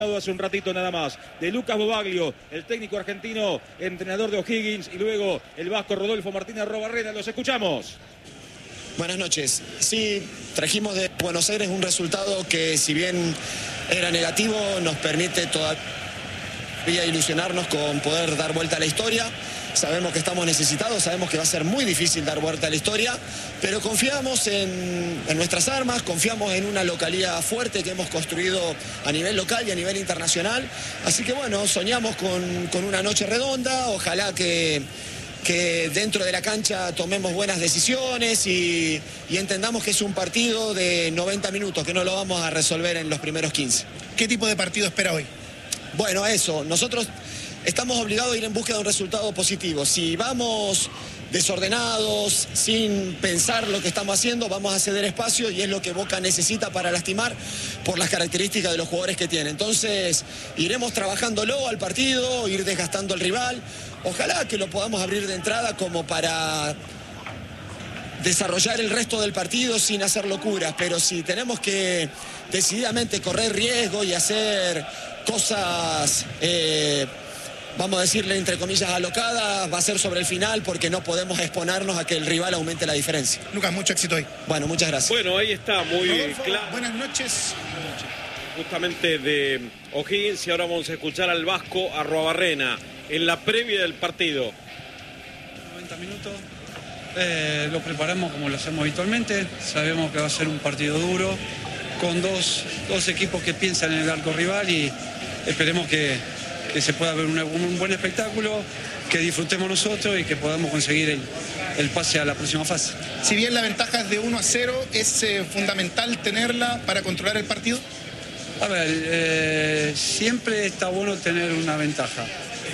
Hace un ratito nada más, de Lucas Bobaglio, el técnico argentino, entrenador de O'Higgins, y luego el vasco Rodolfo Martínez Arrobarrena. Los escuchamos. Buenas noches. Sí, trajimos de Buenos Aires un resultado que, si bien era negativo, nos permite todavía ilusionarnos con poder dar vuelta a la historia. Sabemos que estamos necesitados, sabemos que va a ser muy difícil dar vuelta a la historia, pero confiamos en nuestras armas, confiamos en una localidad fuerte que hemos construido a nivel local y a nivel internacional. Así que bueno, soñamos con una noche redonda. Ojalá que dentro de la cancha tomemos buenas decisiones y entendamos que es un partido de 90 minutos, que no lo vamos a resolver en los primeros 15. ¿Qué tipo de partido espera hoy? Bueno, eso, nosotros estamos obligados a ir en búsqueda de un resultado positivo. Si vamos desordenados, sin pensar lo que estamos haciendo, vamos a ceder espacio, y es lo que Boca necesita para lastimar por las características de los jugadores que tiene. Entonces, iremos trabajándolo al partido, ir desgastando al rival. Ojalá que lo podamos abrir de entrada como para desarrollar el resto del partido sin hacer locuras, pero si tenemos que decididamente correr riesgo y hacer cosas, vamos a decirle entre comillas alocadas, va a ser sobre el final, porque no podemos exponernos a que el rival aumente la diferencia. Lucas, mucho éxito hoy. Bueno, muchas gracias. Bueno, ahí está, muy Rodolfo, claro. buenas noches. Justamente de O'Higgins, y ahora vamos a escuchar al vasco Arrobarrena en la previa del partido. 90 minutos. Lo preparamos como lo hacemos habitualmente. Sabemos que va a ser un partido duro, con dos equipos que piensan en el arco rival, y esperemos que se pueda ver un buen espectáculo, que disfrutemos nosotros y que podamos conseguir el pase a la próxima fase. Si bien la ventaja es de 1-0, ¿es fundamental tenerla para controlar el partido? A ver, siempre está bueno tener una ventaja,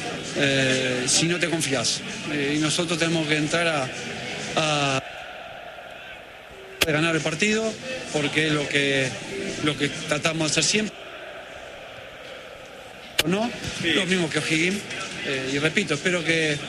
si no te confías. Y nosotros tenemos que entrar a ganar el partido, porque es lo que tratamos de hacer siempre. ¿No? Sí. Lo mismo que O'Higgins. Y repito, espero que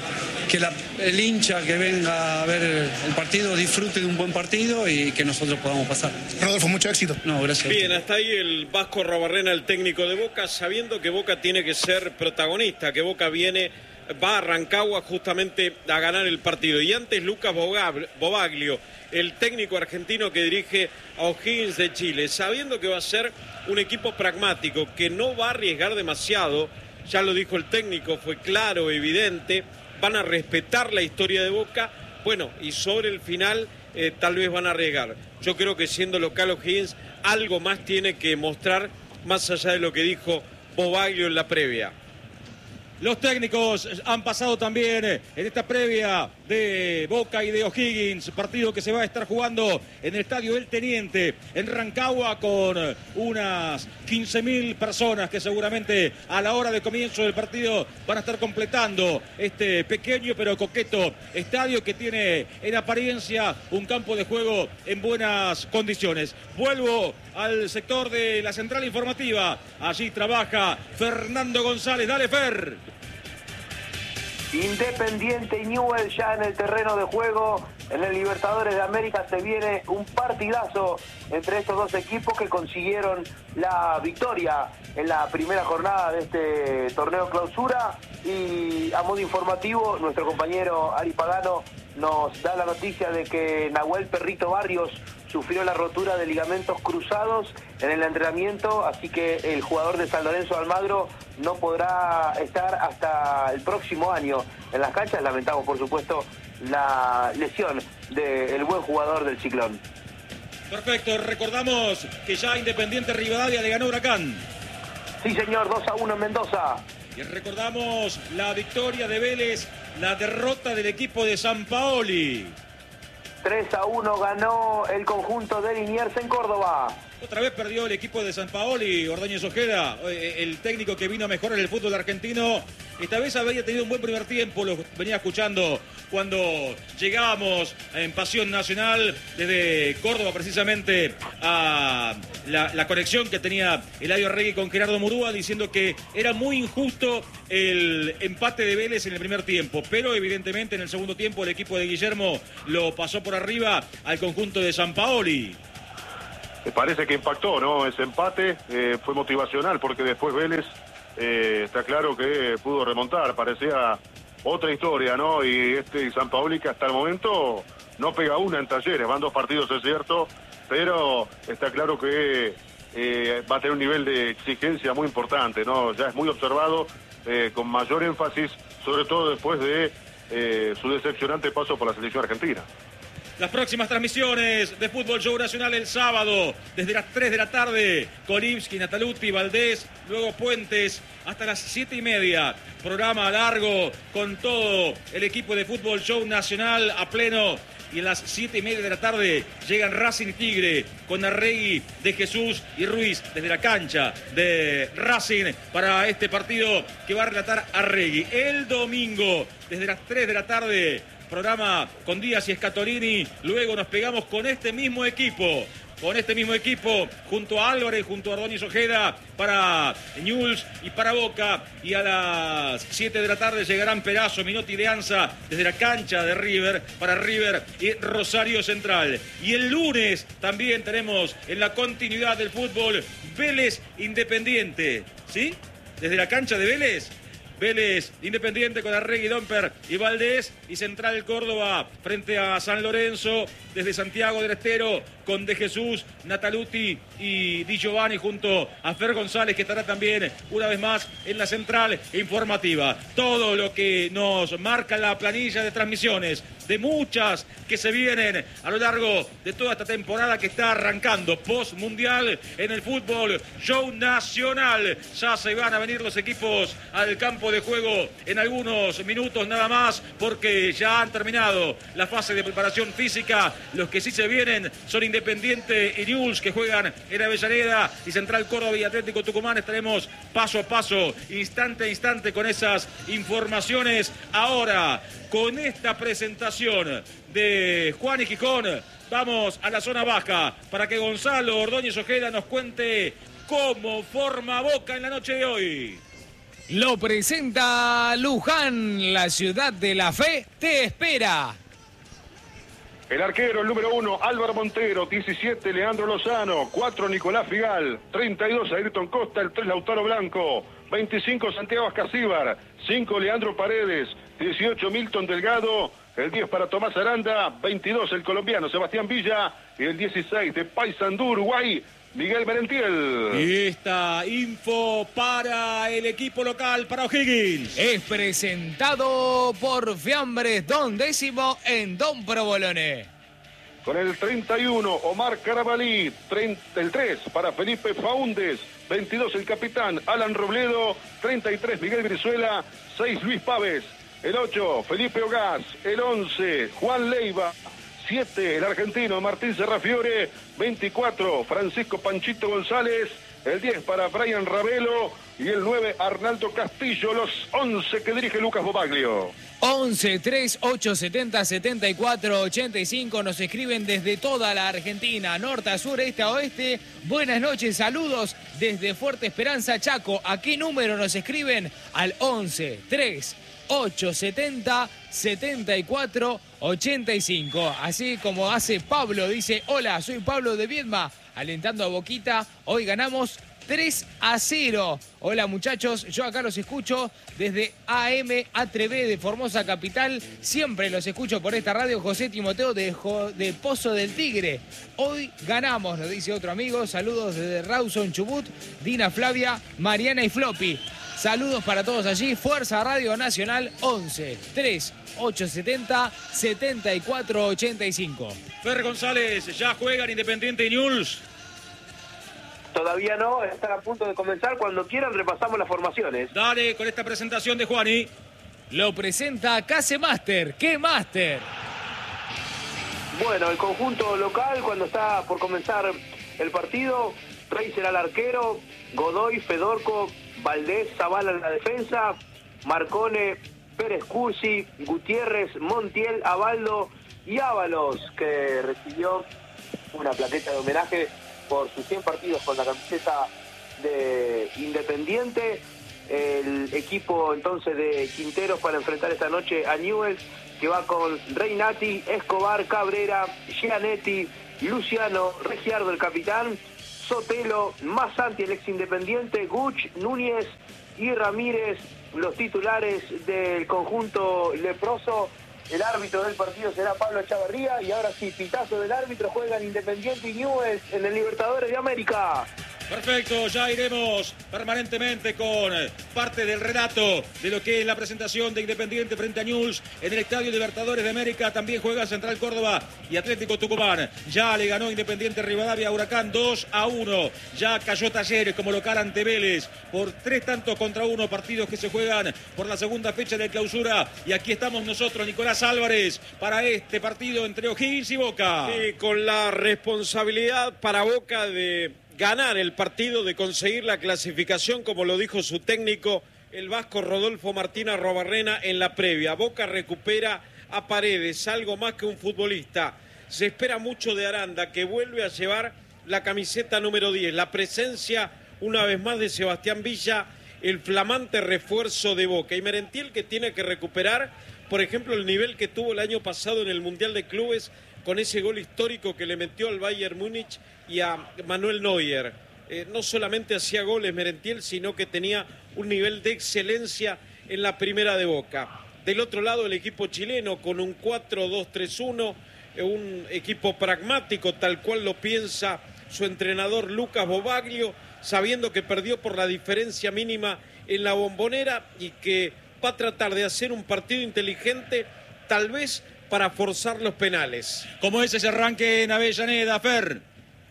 el hincha que venga a ver el partido disfrute de un buen partido y que nosotros podamos pasar. Rodolfo, mucho éxito. No, gracias. Bien, hasta ahí el vasco Arrobarrena, el técnico de Boca, sabiendo que Boca tiene que ser protagonista, que Boca va a Rancagua justamente a ganar el partido. Y antes Lucas Bobaglio, el técnico argentino que dirige a O'Higgins de Chile, sabiendo que va a ser un equipo pragmático, que no va a arriesgar demasiado, ya lo dijo el técnico, fue claro, evidente, van a respetar la historia de Boca, bueno, y sobre el final tal vez van a arriesgar. Yo creo que siendo local O'Higgins, algo más tiene que mostrar, más allá de lo que dijo Bobaglio en la previa. Los técnicos han pasado también en esta previa de Boca y de O'Higgins, partido que se va a estar jugando en el Estadio El Teniente, en Rancagua, con unas 15.000 personas que seguramente a la hora de comienzo del partido van a estar completando este pequeño pero coqueto estadio, que tiene en apariencia un campo de juego en buenas condiciones. Vuelvo al sector de la central informativa, allí trabaja Fernando González. Dale, Fer. Independiente y Newell ya en el terreno de juego. En el Libertadores de América se viene un partidazo entre estos dos equipos que consiguieron la victoria en la primera jornada de este torneo clausura. Y a modo informativo, nuestro compañero Ari Pagano nos da la noticia de que Nahuel Perrito Barrios sufrió la rotura de ligamentos cruzados en el entrenamiento, así que el jugador de San Lorenzo de Almagro no podrá estar hasta el próximo año en las canchas. Lamentamos, por supuesto, la lesión del buen jugador del Ciclón. Perfecto, recordamos que ya Independiente Rivadavia le ganó a Huracán. Sí, señor, 2-1 en Mendoza. Y recordamos la victoria de Vélez, la derrota del equipo de San Paoli. 3-1 ganó el conjunto de Liniers en Córdoba. Otra vez perdió el equipo de San Paoli, Ordóñez Ojeda, el técnico que vino a mejorar el fútbol argentino. Esta vez había tenido un buen primer tiempo, lo venía escuchando cuando llegábamos en Pasión Nacional desde Córdoba, precisamente a la conexión que tenía Eladio Arregui con Gerardo Murúa, diciendo que era muy injusto el empate de Vélez en el primer tiempo, pero evidentemente en el segundo tiempo el equipo de Guillermo lo pasó por arriba al conjunto de San Paoli. parece que impactó, ¿no? Ese empate fue motivacional porque después Vélez está claro que pudo remontar, parecía otra historia, ¿no? Y San Paoli que hasta el momento no pega una en Talleres, van 2 partidos, es cierto, pero está claro que va a tener un nivel de exigencia muy importante, ¿no? Ya es muy observado, con mayor énfasis, sobre todo después de su decepcionante paso por la selección argentina. Las próximas transmisiones de Fútbol Show Nacional el sábado, desde las 3 de la tarde, Kolibski, Nataluti, Valdés, luego Puentes, hasta las 7:30. Programa largo con todo el equipo de Fútbol Show Nacional a pleno. Y a las 7:30 de la tarde llegan Racing Tigre con Arregui, De Jesús y Ruiz desde la cancha de Racing para este partido que va a relatar Arregui. El domingo, desde las 3 de la tarde, programa con Díaz y Scatolini. Luego nos pegamos con este mismo equipo. Junto a Álvarez, junto a Ordóñez Ojeda para Newell's y para Boca. Y a las 7 de la tarde llegarán Perazo, Minotti y Leanza desde la cancha de River para River y Rosario Central. Y el lunes también tenemos en la continuidad del fútbol Vélez Independiente, ¿sí? Desde la cancha de Vélez Independiente con Arregui, Domper y Valdés, y Central Córdoba frente a San Lorenzo desde Santiago del Estero con De Jesús, Nataluti y Di Giovanni junto a Fer González, que estará también una vez más en la central informativa. Todo lo que nos marca la planilla de transmisiones, de muchas que se vienen a lo largo de toda esta temporada que está arrancando post-mundial en el Fútbol Show Nacional. Ya se van a venir los equipos al campo de juego en algunos minutos nada más, porque ya han terminado la fase de preparación física. Los que sí se vienen son Independiente y Newell's, que juegan en Avellaneda, y Central Córdoba y Atlético Tucumán. Estaremos paso a paso, instante a instante con esas informaciones. Ahora, con esta presentación de Juan y Gijón, vamos a la zona baja para que Gonzalo Ordóñez Ojeda nos cuente cómo forma Boca en la noche de hoy. Lo presenta Luján, la ciudad de la fe te espera. El arquero, el número 1, Álvaro Montero. 17, Leandro Lozano. 4, Nicolás Figal. 32, Ayrton Costa. El 3, Lautaro Blanco. 25, Santiago Ascasíbar. 5, Leandro Paredes. 18, Milton Delgado. El 10 para Tomás Aranda. 22, el colombiano Sebastián Villa. Y el 16 de Paysandú, Uruguay, Miguel Merentiel. Y esta info para el equipo local, para O'Higgins, es presentado por Fiambres Don Décimo en Don Provolone. Con el 31, Omar Carabalí. El 3 para Felipe Faúndez. 22, el capitán Alan Robledo. 33, Miguel Brizuela. 6, Luis Páez. El 8, Felipe Ogaz. El 11, Juan Leiva. 7, el argentino Martín Serrafiore. 24, Francisco Panchito González. El 10 para Brian Ravelo. Y el 9, Arnaldo Castillo. Los 11 que dirige Lucas Bobaglio. 11 3 8 70 74 85. Nos escriben desde toda la Argentina, norte a sur, este a oeste. Buenas noches, saludos desde Fuerte Esperanza, Chaco. ¿A qué número nos escriben? Al 11 3 8 70 74 85. Así como hace Pablo, dice: hola, soy Pablo de Viedma, alentando a Boquita. Hoy ganamos 3-0. Hola muchachos, yo acá los escucho desde AM A3B de Formosa Capital. Siempre los escucho por esta radio. José Timoteo de Pozo del Tigre. Hoy ganamos, nos dice otro amigo. Saludos desde Rawson, Chubut, Dina, Flavia, Mariana y Floppy. Saludos para todos allí. Fuerza Radio Nacional. 11 3 870 74 85. Fer González, ya juegan Independiente y Newell's. Todavía no, están a punto de comenzar. Cuando quieran repasamos las formaciones. Dale con esta presentación de Juani. Lo presenta Case Master. ¿Qué Master? Bueno, el conjunto local, cuando está por comenzar el partido: Rey será el arquero, Godoy, Fedorco, Valdés, Zavala en la defensa, Marcone, Pérez Cursi, Gutiérrez, Montiel, Abaldo y Ábalos, que recibió una plaqueta de homenaje por sus 100 partidos con la camiseta de Independiente. el equipo entonces de Quinteros para enfrentar esta noche a Newell's, que va con Reinati, Escobar, Cabrera, Gianetti, Luciano, Regiardo el capitán, Sotelo, Masanti el ex Independiente, Guch, Núñez y Ramírez, los titulares del conjunto leproso. El árbitro del partido será Pablo Echavarría, y ahora sí, pitazo del árbitro, juegan Independiente y Newell's en el Libertadores de América. Perfecto, ya iremos permanentemente con parte del relato de lo que es la presentación de Independiente frente a Newell's en el Estadio Libertadores de América. También juega Central Córdoba y Atlético Tucumán. Ya le ganó Independiente Rivadavia a Huracán 2-1. Ya cayó Talleres como local ante Vélez por 3-1, partidos que se juegan por la segunda fecha de clausura. Y aquí estamos nosotros, Nicolás Álvarez, para este partido entre O'Higgins y Boca. Sí, con la responsabilidad para Boca de ganar el partido, de conseguir la clasificación, como lo dijo su técnico, el vasco Rodolfo Martín Arrobarrena en la previa. Boca recupera a Paredes, algo más que un futbolista. Se espera mucho de Aranda, que vuelve a llevar la camiseta número 10. La presencia, una vez más, de Sebastián Villa, el flamante refuerzo de Boca. Y Merentiel, que tiene que recuperar, por ejemplo, el nivel que tuvo el año pasado en el Mundial de Clubes, con ese gol histórico que le metió al Bayern Múnich y a Manuel Neuer. No solamente hacía goles Merentiel, sino que tenía un nivel de excelencia en la primera de Boca. Del otro lado, el equipo chileno con un 4-2-3-1, un equipo pragmático, tal cual lo piensa su entrenador Lucas Bobaglio, sabiendo que perdió por la diferencia mínima en la Bombonera y que va a tratar de hacer un partido inteligente, tal vez para forzar los penales. ¿Cómo es ese arranque en Avellaneda, Fer?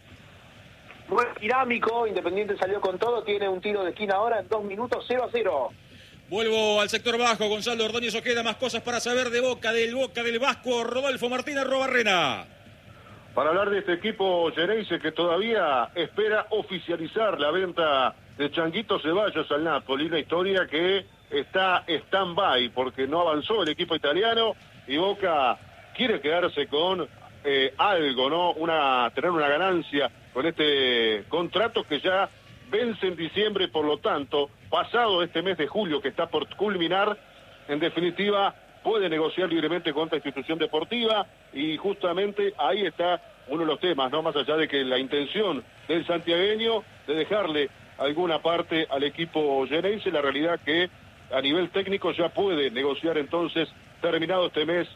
Muy dinámico, Independiente salió con todo, tiene un tiro de esquina ahora en 2 minutos, 0-0. Vuelvo al sector bajo, Gonzalo Ordóñez Ojeda, más cosas para saber de Boca del Vasco, Rodolfo Martín Arrobarrena. Para hablar de este equipo Geneise, que todavía espera oficializar la venta de Changuito Ceballos al Napoli, una historia que está stand-by porque no avanzó el equipo italiano y Boca quiere quedarse con algo, ¿no? Tener una ganancia con este contrato que ya vence en diciembre, por lo tanto, pasado este mes de julio que está por culminar, en definitiva, puede negociar libremente con esta institución deportiva y justamente ahí está uno de los temas, ¿no? Más allá de que la intención del santiagueño de dejarle alguna parte al equipo Geneise, la realidad que a nivel técnico ya puede negociar entonces, terminado este mes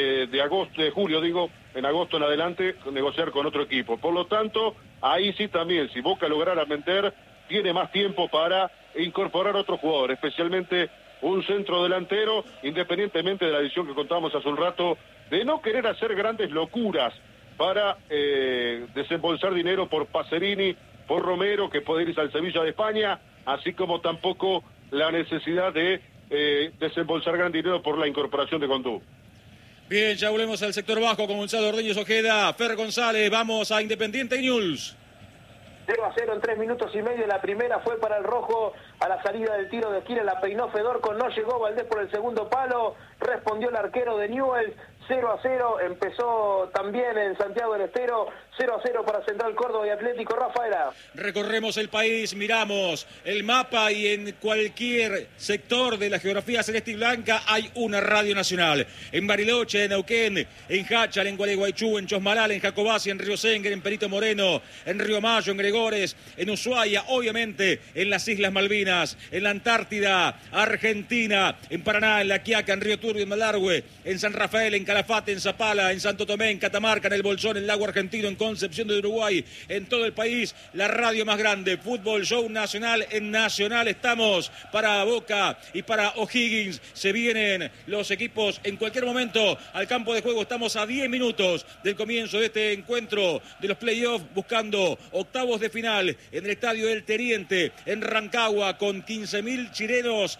de julio, en agosto en adelante, negociar con otro equipo. Por lo tanto, ahí sí también, si Boca lograra vender, tiene más tiempo para incorporar otro jugador, especialmente un centro delantero, independientemente de la decisión que contábamos hace un rato, de no querer hacer grandes locuras para desembolsar dinero por Pacerini, por Romero, que puede irse al Sevilla de España, así como tampoco la necesidad de desembolsar gran dinero por la incorporación de Gondú. Bien, ya volvemos al sector bajo con Gonzalo Ordóñez Ojeda, Fer González, vamos a Independiente y Newell's. 0-0 en 3 minutos y medio. La primera fue para el rojo a la salida del tiro de esquina, la peinó Fedorco, no llegó Valdés por el segundo palo, respondió el arquero de Newell's. 0-0, empezó también en Santiago del Estero, 0-0 para Central Córdoba y Atlético. Rafaela. Recorremos el país, miramos el mapa y en cualquier sector de la geografía celeste y blanca hay una radio nacional. En Bariloche, en Neuquén, en Jáchal, en Gualeguaychú, en Chosmalal, en Jacobasi, en Río Sengue, en Perito Moreno, en Río Mayo, en Gregores, en Ushuaia, obviamente en las Islas Malvinas, en la Antártida, Argentina, en Paraná, en La Quiaca, en Río Turbio, en Malargüe, en San Rafael, en Calafate, en Zapala, en Santo Tomé, en Catamarca, en El Bolsón, en Lago Argentino, en Concepción de Uruguay, en todo el país, la radio más grande, Fútbol Show Nacional. En Nacional estamos para Boca y para O'Higgins. Se vienen los equipos en cualquier momento al campo de juego. Estamos a 10 minutos del comienzo de este encuentro de los playoffs, buscando octavos de final en el Estadio del Teniente, en Rancagua, con 15.000 chilenos.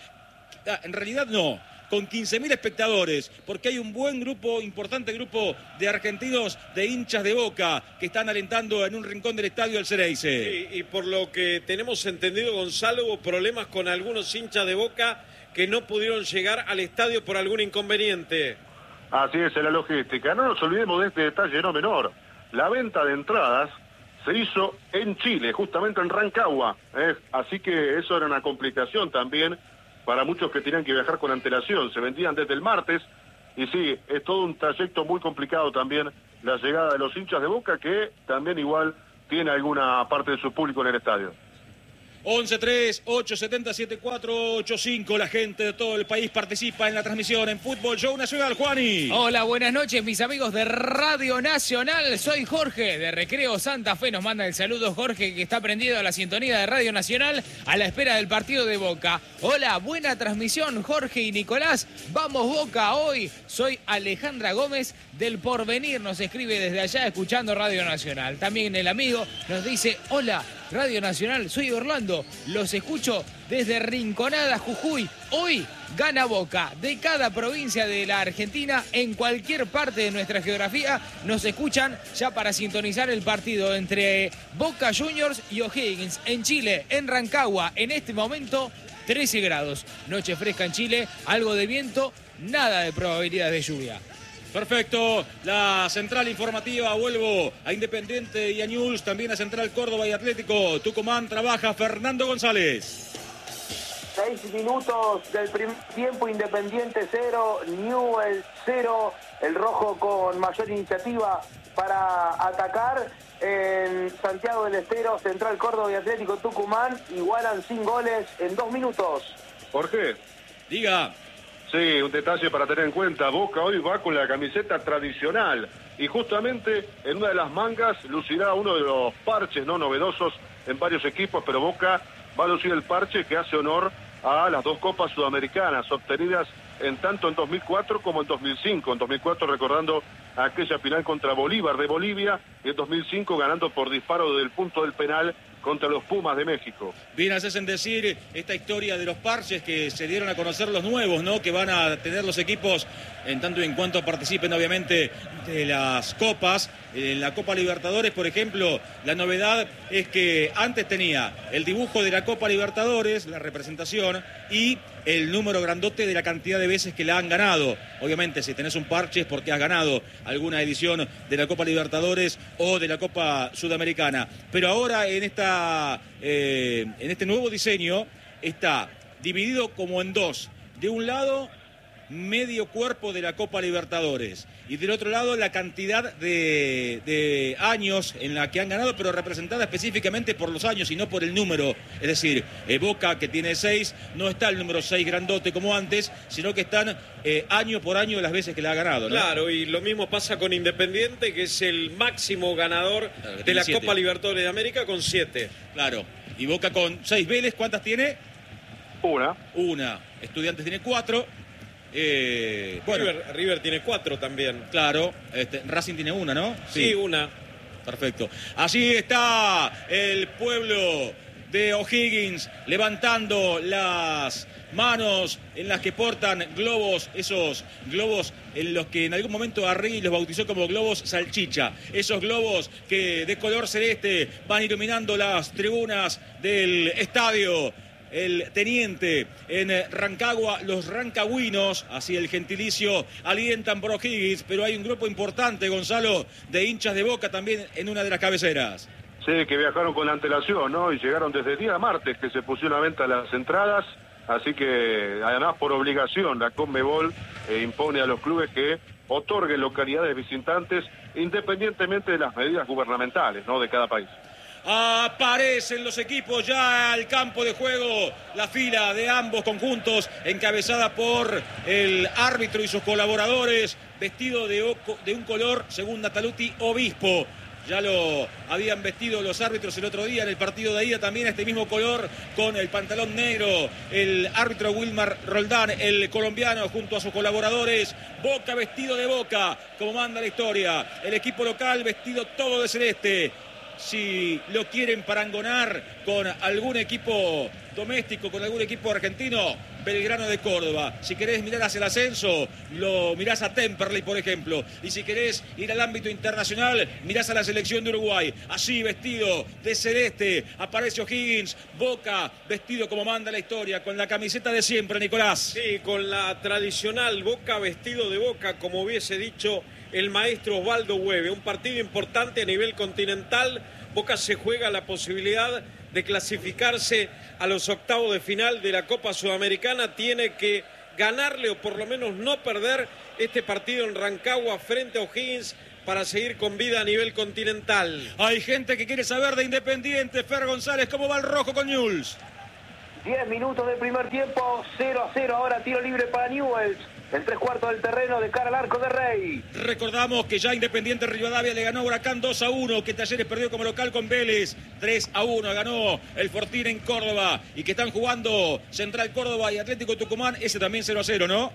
En realidad no, con 15.000 espectadores, porque hay un importante grupo de argentinos, de hinchas de Boca, que están alentando en un rincón del estadio del Xereyce. Y por lo que tenemos entendido, Gonzalo, hubo problemas con algunos hinchas de Boca que no pudieron llegar al estadio por algún inconveniente. Así es, en la logística. No nos olvidemos de este detalle no menor. La venta de entradas se hizo en Chile, justamente en Rancagua. Así que eso era una complicación también para muchos que tenían que viajar con antelación. Se vendían desde el martes y sí, es todo un trayecto muy complicado también la llegada de los hinchas de Boca, que también igual tiene alguna parte de su público en el estadio. 11-3-870-7485. La gente de todo el país participa en la transmisión en Fútbol Show Nacional. Juani. Hola, buenas noches, mis amigos de Radio Nacional. Soy Jorge de Recreo Santa Fe. Nos manda el saludo Jorge, que está prendido a la sintonía de Radio Nacional a la espera del partido de Boca. Hola, buena transmisión, Jorge y Nicolás. Vamos Boca hoy. Soy Alejandra Gómez del Porvenir. Nos escribe desde allá escuchando Radio Nacional. También el amigo nos dice: hola, Radio Nacional, soy Orlando, los escucho desde Rinconada, Jujuy. Hoy gana Boca. De cada provincia de la Argentina, en cualquier parte de nuestra geografía, nos escuchan ya para sintonizar el partido entre Boca Juniors y O'Higgins. En Chile, en Rancagua, en este momento, 13 grados. Noche fresca en Chile, algo de viento, nada de probabilidad de lluvia. Perfecto, la central informativa, vuelvo a Independiente y a News, también a Central Córdoba y Atlético Tucumán, trabaja Fernando González. 6 minutos del primer tiempo, Independiente 0, Newell's 0, el rojo con mayor iniciativa para atacar. En Santiago del Estero, Central Córdoba y Atlético Tucumán igualan sin goles en 2 minutos. Jorge. Diga. Sí, un detalle para tener en cuenta. Boca hoy va con la camiseta tradicional y justamente en una de las mangas lucirá uno de los parches no novedosos en varios equipos, pero Boca va a lucir el parche que hace honor a las 2 copas sudamericanas obtenidas tanto en 2004 como en 2005. En 2004 recordando aquella final contra Bolívar de Bolivia y en 2005 ganando por disparo del punto del penal contra los Pumas de México. Bien haces en decir esta historia de los parches que se dieron a conocer los nuevos, ¿no? Que van a tener los equipos en tanto y en cuanto participen obviamente de las copas. En la Copa Libertadores, por ejemplo, la novedad es que antes tenía el dibujo de la Copa Libertadores, la representación, y el número grandote de la cantidad de veces que la han ganado. Obviamente, si tenés un parche es porque has ganado alguna edición de la Copa Libertadores o de la Copa Sudamericana. Pero ahora en este nuevo diseño está dividido como en 2. De un lado, medio cuerpo de la Copa Libertadores. Y del otro lado, la cantidad de años en la que han ganado, pero representada específicamente por los años y no por el número. Es decir, Boca, que tiene 6, no está el número 6 grandote como antes, sino que están año por año las veces que la ha ganado, ¿no? Claro, y lo mismo pasa con Independiente, que es el máximo ganador de la 7. Copa Libertadores de América con 7. Claro, y Boca con 6. Vélez, ¿cuántas tiene? Una. Estudiantes tiene 4. Bueno, River tiene 4 también. Claro, Racing tiene 1, ¿no? Sí, 1. Perfecto. Así está el pueblo de O'Higgins levantando las manos en las que portan globos, esos globos en los que en algún momento Arregui los bautizó como globos salchicha. Esos globos que de color celeste van iluminando las tribunas del estadio El Teniente en Rancagua. Los rancagüinos, así el gentilicio, alientan por O'Higgins, pero hay un grupo importante, Gonzalo, de hinchas de Boca también en una de las cabeceras. Sí, que viajaron con antelación, ¿no? Y llegaron desde el día martes que se pusieron a venta las entradas, así que además por obligación la Conmebol impone a los clubes que otorguen localidades visitantes independientemente de las medidas gubernamentales, ¿no? De cada país. Aparecen los equipos ya al campo de juego, la fila de ambos conjuntos encabezada por el árbitro y sus colaboradores, vestido de un color, según Nataluti, obispo. Ya lo habían vestido los árbitros el otro día en el partido de ida, también este mismo color con el pantalón negro, el árbitro Wilmar Roldán, el colombiano, junto a sus colaboradores. Boca vestido de Boca, como manda la historia, el equipo local vestido todo de celeste. Si lo quieren parangonar con algún equipo doméstico, con algún equipo argentino, Belgrano de Córdoba. Si querés mirar hacia el ascenso, lo mirás a Temperley, por ejemplo. Y si querés ir al ámbito internacional, mirás a la selección de Uruguay. Así, vestido de celeste, aparece O'Higgins. Boca, vestido como manda la historia, con la camiseta de siempre, Nicolás. Sí, con la tradicional Boca, vestido de Boca, como hubiese dicho el maestro Osvaldo Hueve. Un partido importante a nivel continental Boca se juega la posibilidad de clasificarse a los octavos de final de la Copa Sudamericana. Tiene que ganarle o por lo menos no perder este partido en Rancagua frente a O'Higgins para seguir con vida a nivel continental. Hay gente que quiere saber de Independiente. Fer González, ¿cómo va el rojo con Newell's? 10 minutos del primer tiempo, 0-0. Ahora tiro libre para Newell's. En 3/4 del terreno de cara al arco de Rey. Recordamos que ya Independiente Rivadavia le ganó a Huracán 2-1, que Talleres perdió como local con Vélez 3-1, ganó el Fortín en Córdoba, y que están jugando Central Córdoba y Atlético Tucumán, ese también 0-0, ¿no?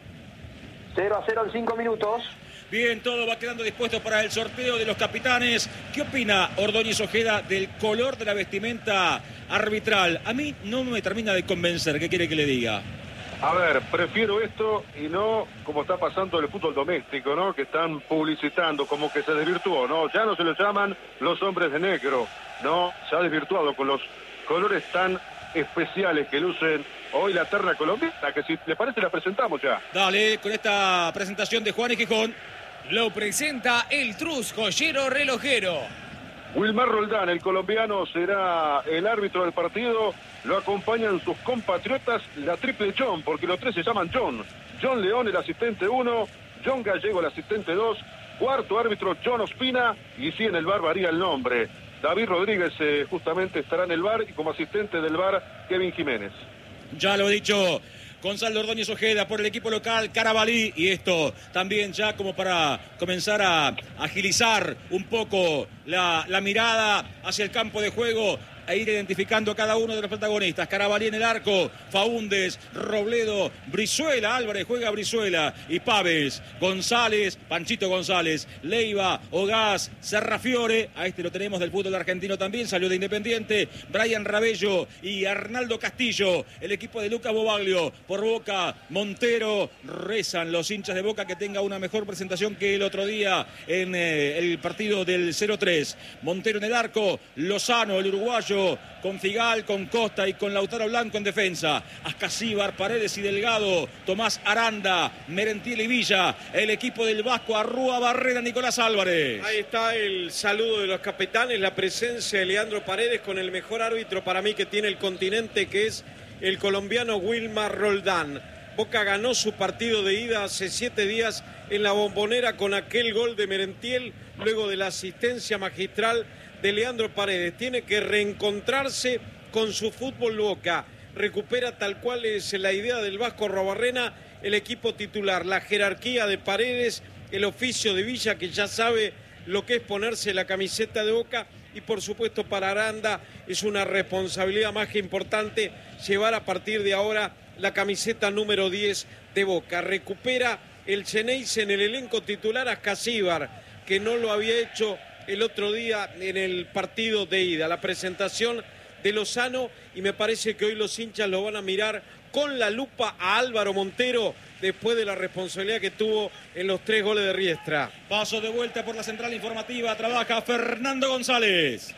0-0 en 5 minutos. Bien, todo va quedando dispuesto para el sorteo de los capitanes. ¿Qué opina Ordóñez Ojeda del color de la vestimenta arbitral? A mí no me termina de convencer, ¿qué quiere que le diga? A ver, prefiero esto y no como está pasando en el fútbol doméstico, ¿no? Que están publicitando, como que se desvirtuó, ¿no? Ya no se los llaman los hombres de negro, ¿no? Se ha desvirtuado con los colores tan especiales que lucen hoy la terna colombiana, que si le parece la presentamos ya. Dale, con esta presentación de Juan y Gijón. Lo presenta el Trus Joyero Relojero. Wilmar Roldán, el colombiano, será el árbitro del partido. Lo acompañan sus compatriotas, la triple John, porque los tres se llaman John. John León, el asistente 1, John Gallego, el asistente 2, cuarto árbitro John Ospina, y sí, en el VAR varía el nombre. David Rodríguez justamente estará en el VAR, y como asistente del VAR, Kevin Jiménez. Ya lo he dicho Gonzalo Ordóñez Ojeda por el equipo local Carabalí, y esto también ya como para comenzar a agilizar un poco la mirada hacia el campo de juego e ir identificando a cada uno de los protagonistas. Carabalí en el arco, Faúndez, Robledo, Brizuela, Álvarez juega Brizuela y Pávez, González, Panchito González, Leiva, Ogaz, Serrafiore, a este lo tenemos del fútbol argentino también, salió de Independiente, Brian Rabello y Arnaldo Castillo, el equipo de Lucas Bobaglio. Por Boca, Montero, rezan los hinchas de Boca que tenga una mejor presentación que el otro día en el partido del 0-3. Montero en el arco, Lozano, el uruguayo, con Figal, con Costa y con Lautaro Blanco en defensa. Ascasíbar, Paredes y Delgado, Tomás Aranda, Merentiel y Villa, el equipo del Vasco, Arrúa, Barrera, Nicolás Álvarez. Ahí está el saludo de los capitanes, la presencia de Leandro Paredes con el mejor árbitro para mí que tiene el continente, que es el colombiano Wilmar Roldán. Boca ganó su partido de ida hace 7 días en la Bombonera con aquel gol de Merentiel, luego de la asistencia magistral de Leandro Paredes. Tiene que reencontrarse con su fútbol Boca. Recupera tal cual es la idea del Vasco Arruabarrena, el equipo titular, la jerarquía de Paredes, el oficio de Villa, que ya sabe lo que es ponerse la camiseta de Boca, y por supuesto para Aranda es una responsabilidad más que importante llevar a partir de ahora la camiseta número 10 de Boca. Recupera el Xeneize en el elenco titular a Ascasíbar, que no lo había hecho el otro día en el partido de ida. La presentación de Lozano, y me parece que hoy los hinchas lo van a mirar con la lupa a Álvaro Montero después de la responsabilidad que tuvo en los 3 goles de Riestra. Paso de vuelta por la central informativa, trabaja Fernando González.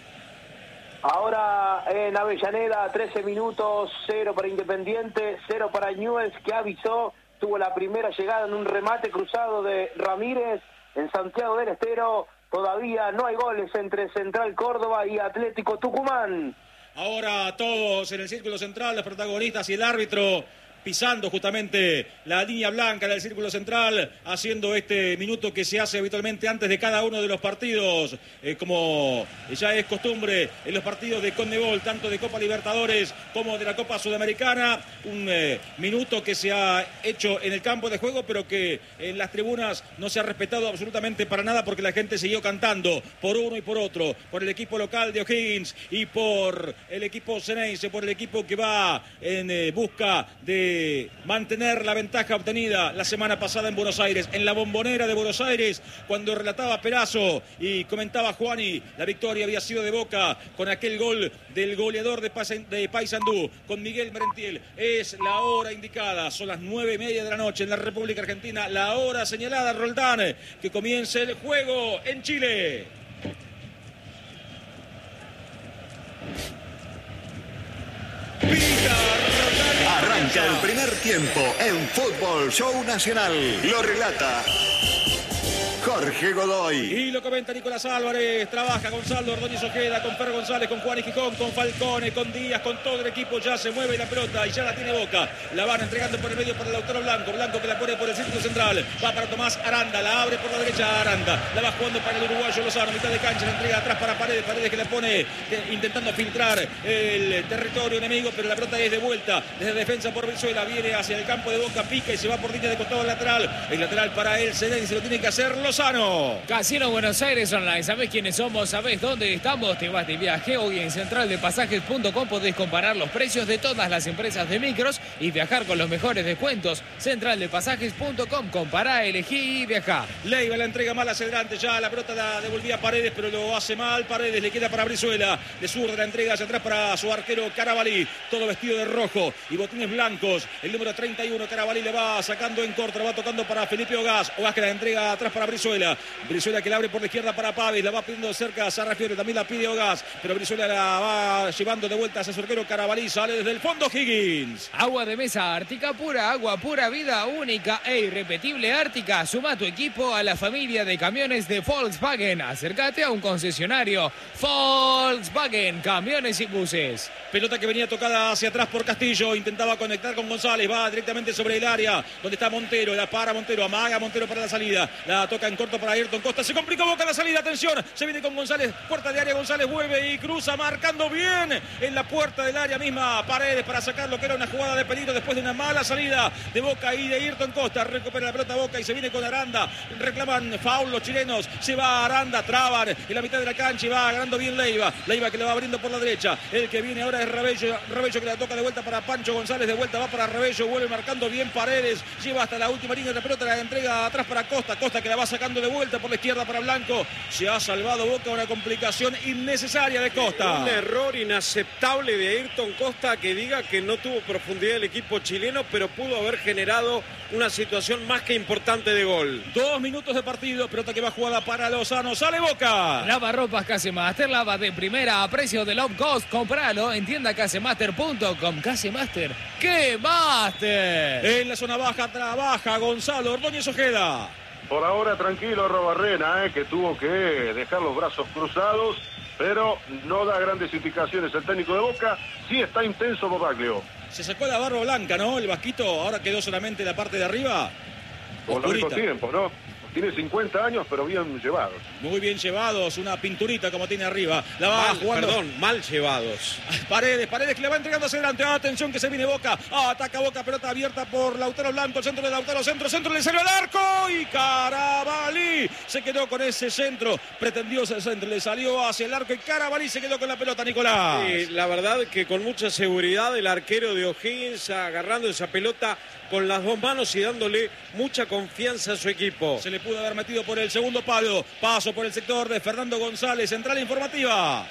Ahora en Avellaneda, 13 minutos, 0 para Independiente, 0 para Newell's, que avisó, tuvo la primera llegada en un remate cruzado de Ramírez en Santiago del Estero. Todavía no hay goles entre Central Córdoba y Atlético Tucumán. Ahora todos en el círculo central, los protagonistas y el árbitro pisando justamente la línea blanca del círculo central, haciendo este minuto que se hace habitualmente antes de cada uno de los partidos, como ya es costumbre en los partidos de CONMEBOL, tanto de Copa Libertadores como de la Copa Sudamericana. Un minuto que se ha hecho en el campo de juego, pero que en las tribunas no se ha respetado absolutamente para nada, porque la gente siguió cantando por uno y por otro, por el equipo local de O'Higgins y por el equipo Xeneize, por el equipo que va en busca de mantener la ventaja obtenida la semana pasada en Buenos Aires, en la Bombonera de Buenos Aires, cuando relataba Perazo y comentaba Juani, la victoria había sido de Boca con aquel gol del goleador de Paysandú, con Miguel Merentiel. Es la hora indicada, son las 9:30 de la noche en la República Argentina, la hora señalada, Roldán, que comience el juego en Chile. Arranca el primer tiempo en Fútbol Show Nacional. Lo relata Jorge Godoy. Y lo comenta Nicolás Álvarez, trabaja Gonzalo Ordóñez Ojeda, con Fer González, con Juan y Gijón, con Falcone, con Díaz, con todo el equipo. Ya se mueve la pelota y ya la tiene Boca. La van entregando por el medio para Lautaro Blanco. Blanco que la pone por el círculo central. Va para Tomás Aranda, la abre por la derecha Aranda. La va jugando para el uruguayo Lozano, mitad de cancha, la entrega atrás para Paredes. Paredes que la pone intentando filtrar el territorio enemigo, pero la pelota es de vuelta desde defensa por Brizuela. Viene hacia el campo de Boca, pica y se va por línea de costado lateral. El lateral para él, se lo tiene que hacer Lozano. Casino Buenos Aires Online, ¿sabés quiénes somos? ¿Sabés dónde estamos? Te vas de viaje. Hoy en centraldepasajes.com podés comparar los precios de todas las empresas de micros y viajar con los mejores descuentos. Centraldepasajes.com, compará, elegí y viajá. Leiva la entrega mal hacia adelante, ya la pelota la devolvía Paredes, pero lo hace mal. Paredes le queda para Brizuela, de zurda la entrega hacia atrás para su arquero Carabalí, todo vestido de rojo y botines blancos. El número 31, Carabalí, le va sacando en corto, le va tocando para Felipe Ogaz. Ogaz que la entrega atrás para Brizuela. Brizuela que la abre por la izquierda para Pavis, la va pidiendo cerca a Sarrafiore, también la pide Ogaz, pero Brizuela la va llevando de vuelta hacia su arquero Carabalí, sale desde el fondo Higgins. Agua de mesa Ártica pura, agua pura, vida única e irrepetible Ártica. Suma tu equipo a la familia de camiones de Volkswagen. Acércate a un concesionario Volkswagen, camiones y buses. Pelota que venía tocada hacia atrás por Castillo, intentaba conectar con González, va directamente sobre el área donde está Montero, la para Montero, amaga Montero para la salida, la toca en corto para Ayrton Costa, se complicó Boca la salida, atención, se viene con González, puerta de área, González vuelve y cruza, marcando bien en la puerta del área misma Paredes para sacar lo que era una jugada de peligro después de una mala salida de Boca y de Ayrton Costa. Recupera la pelota Boca y se viene con Aranda, reclaman foul los chilenos, se va Aranda, traban en la mitad de la cancha y va ganando bien Leiva que le va abriendo por la derecha, el que viene ahora es Rebello que la toca de vuelta para Pancho González, de vuelta va para Rebello, vuelve marcando bien Paredes, lleva hasta la última línea de la pelota, la entrega atrás para Costa que la va sacando de vuelta por la izquierda para Blanco. Se ha salvado Boca, una complicación innecesaria de Costa. Un error inaceptable de Ayrton Costa, que diga que no tuvo profundidad el equipo chileno, pero pudo haber generado una situación más que importante de gol. 2 minutos de partido, pelota que va jugada para Lozano, sale Boca. Lavarropas Casemaster, lava de primera a precio de low cost, compralo en tienda casemaster.com. Casemaster, ¡qué master! En la zona baja trabaja Gonzalo Ordóñez Ojeda. Por ahora tranquilo Robarrena, que tuvo que dejar los brazos cruzados, pero no da grandes indicaciones el técnico de Boca. Sí está intenso Bobaglio. Se sacó la barba blanca, ¿no? El vasquito, ahora quedó solamente la parte de arriba. Por largo tiempo, ¿no? Tiene 50 años, pero bien llevados. Muy bien llevados, una pinturita como tiene arriba. La va jugando. Mal llevados. Paredes que le va entregando hacia adelante. Atención que se viene Boca. Ataca Boca, pelota abierta por Lautaro Blanco. El centro de Lautaro, centro, le salió el arco. Y Carabalí se quedó con ese centro. Pretendió ese centro, le salió hacia el arco. Y Carabalí se quedó con la pelota, Nicolás. Sí, la verdad que con mucha seguridad el arquero de O'Higgins agarrando esa pelota con las dos manos y dándole mucha confianza a su equipo. Se le pudo haber metido por el segundo palo. Paso por el sector de Fernando González, central informativa.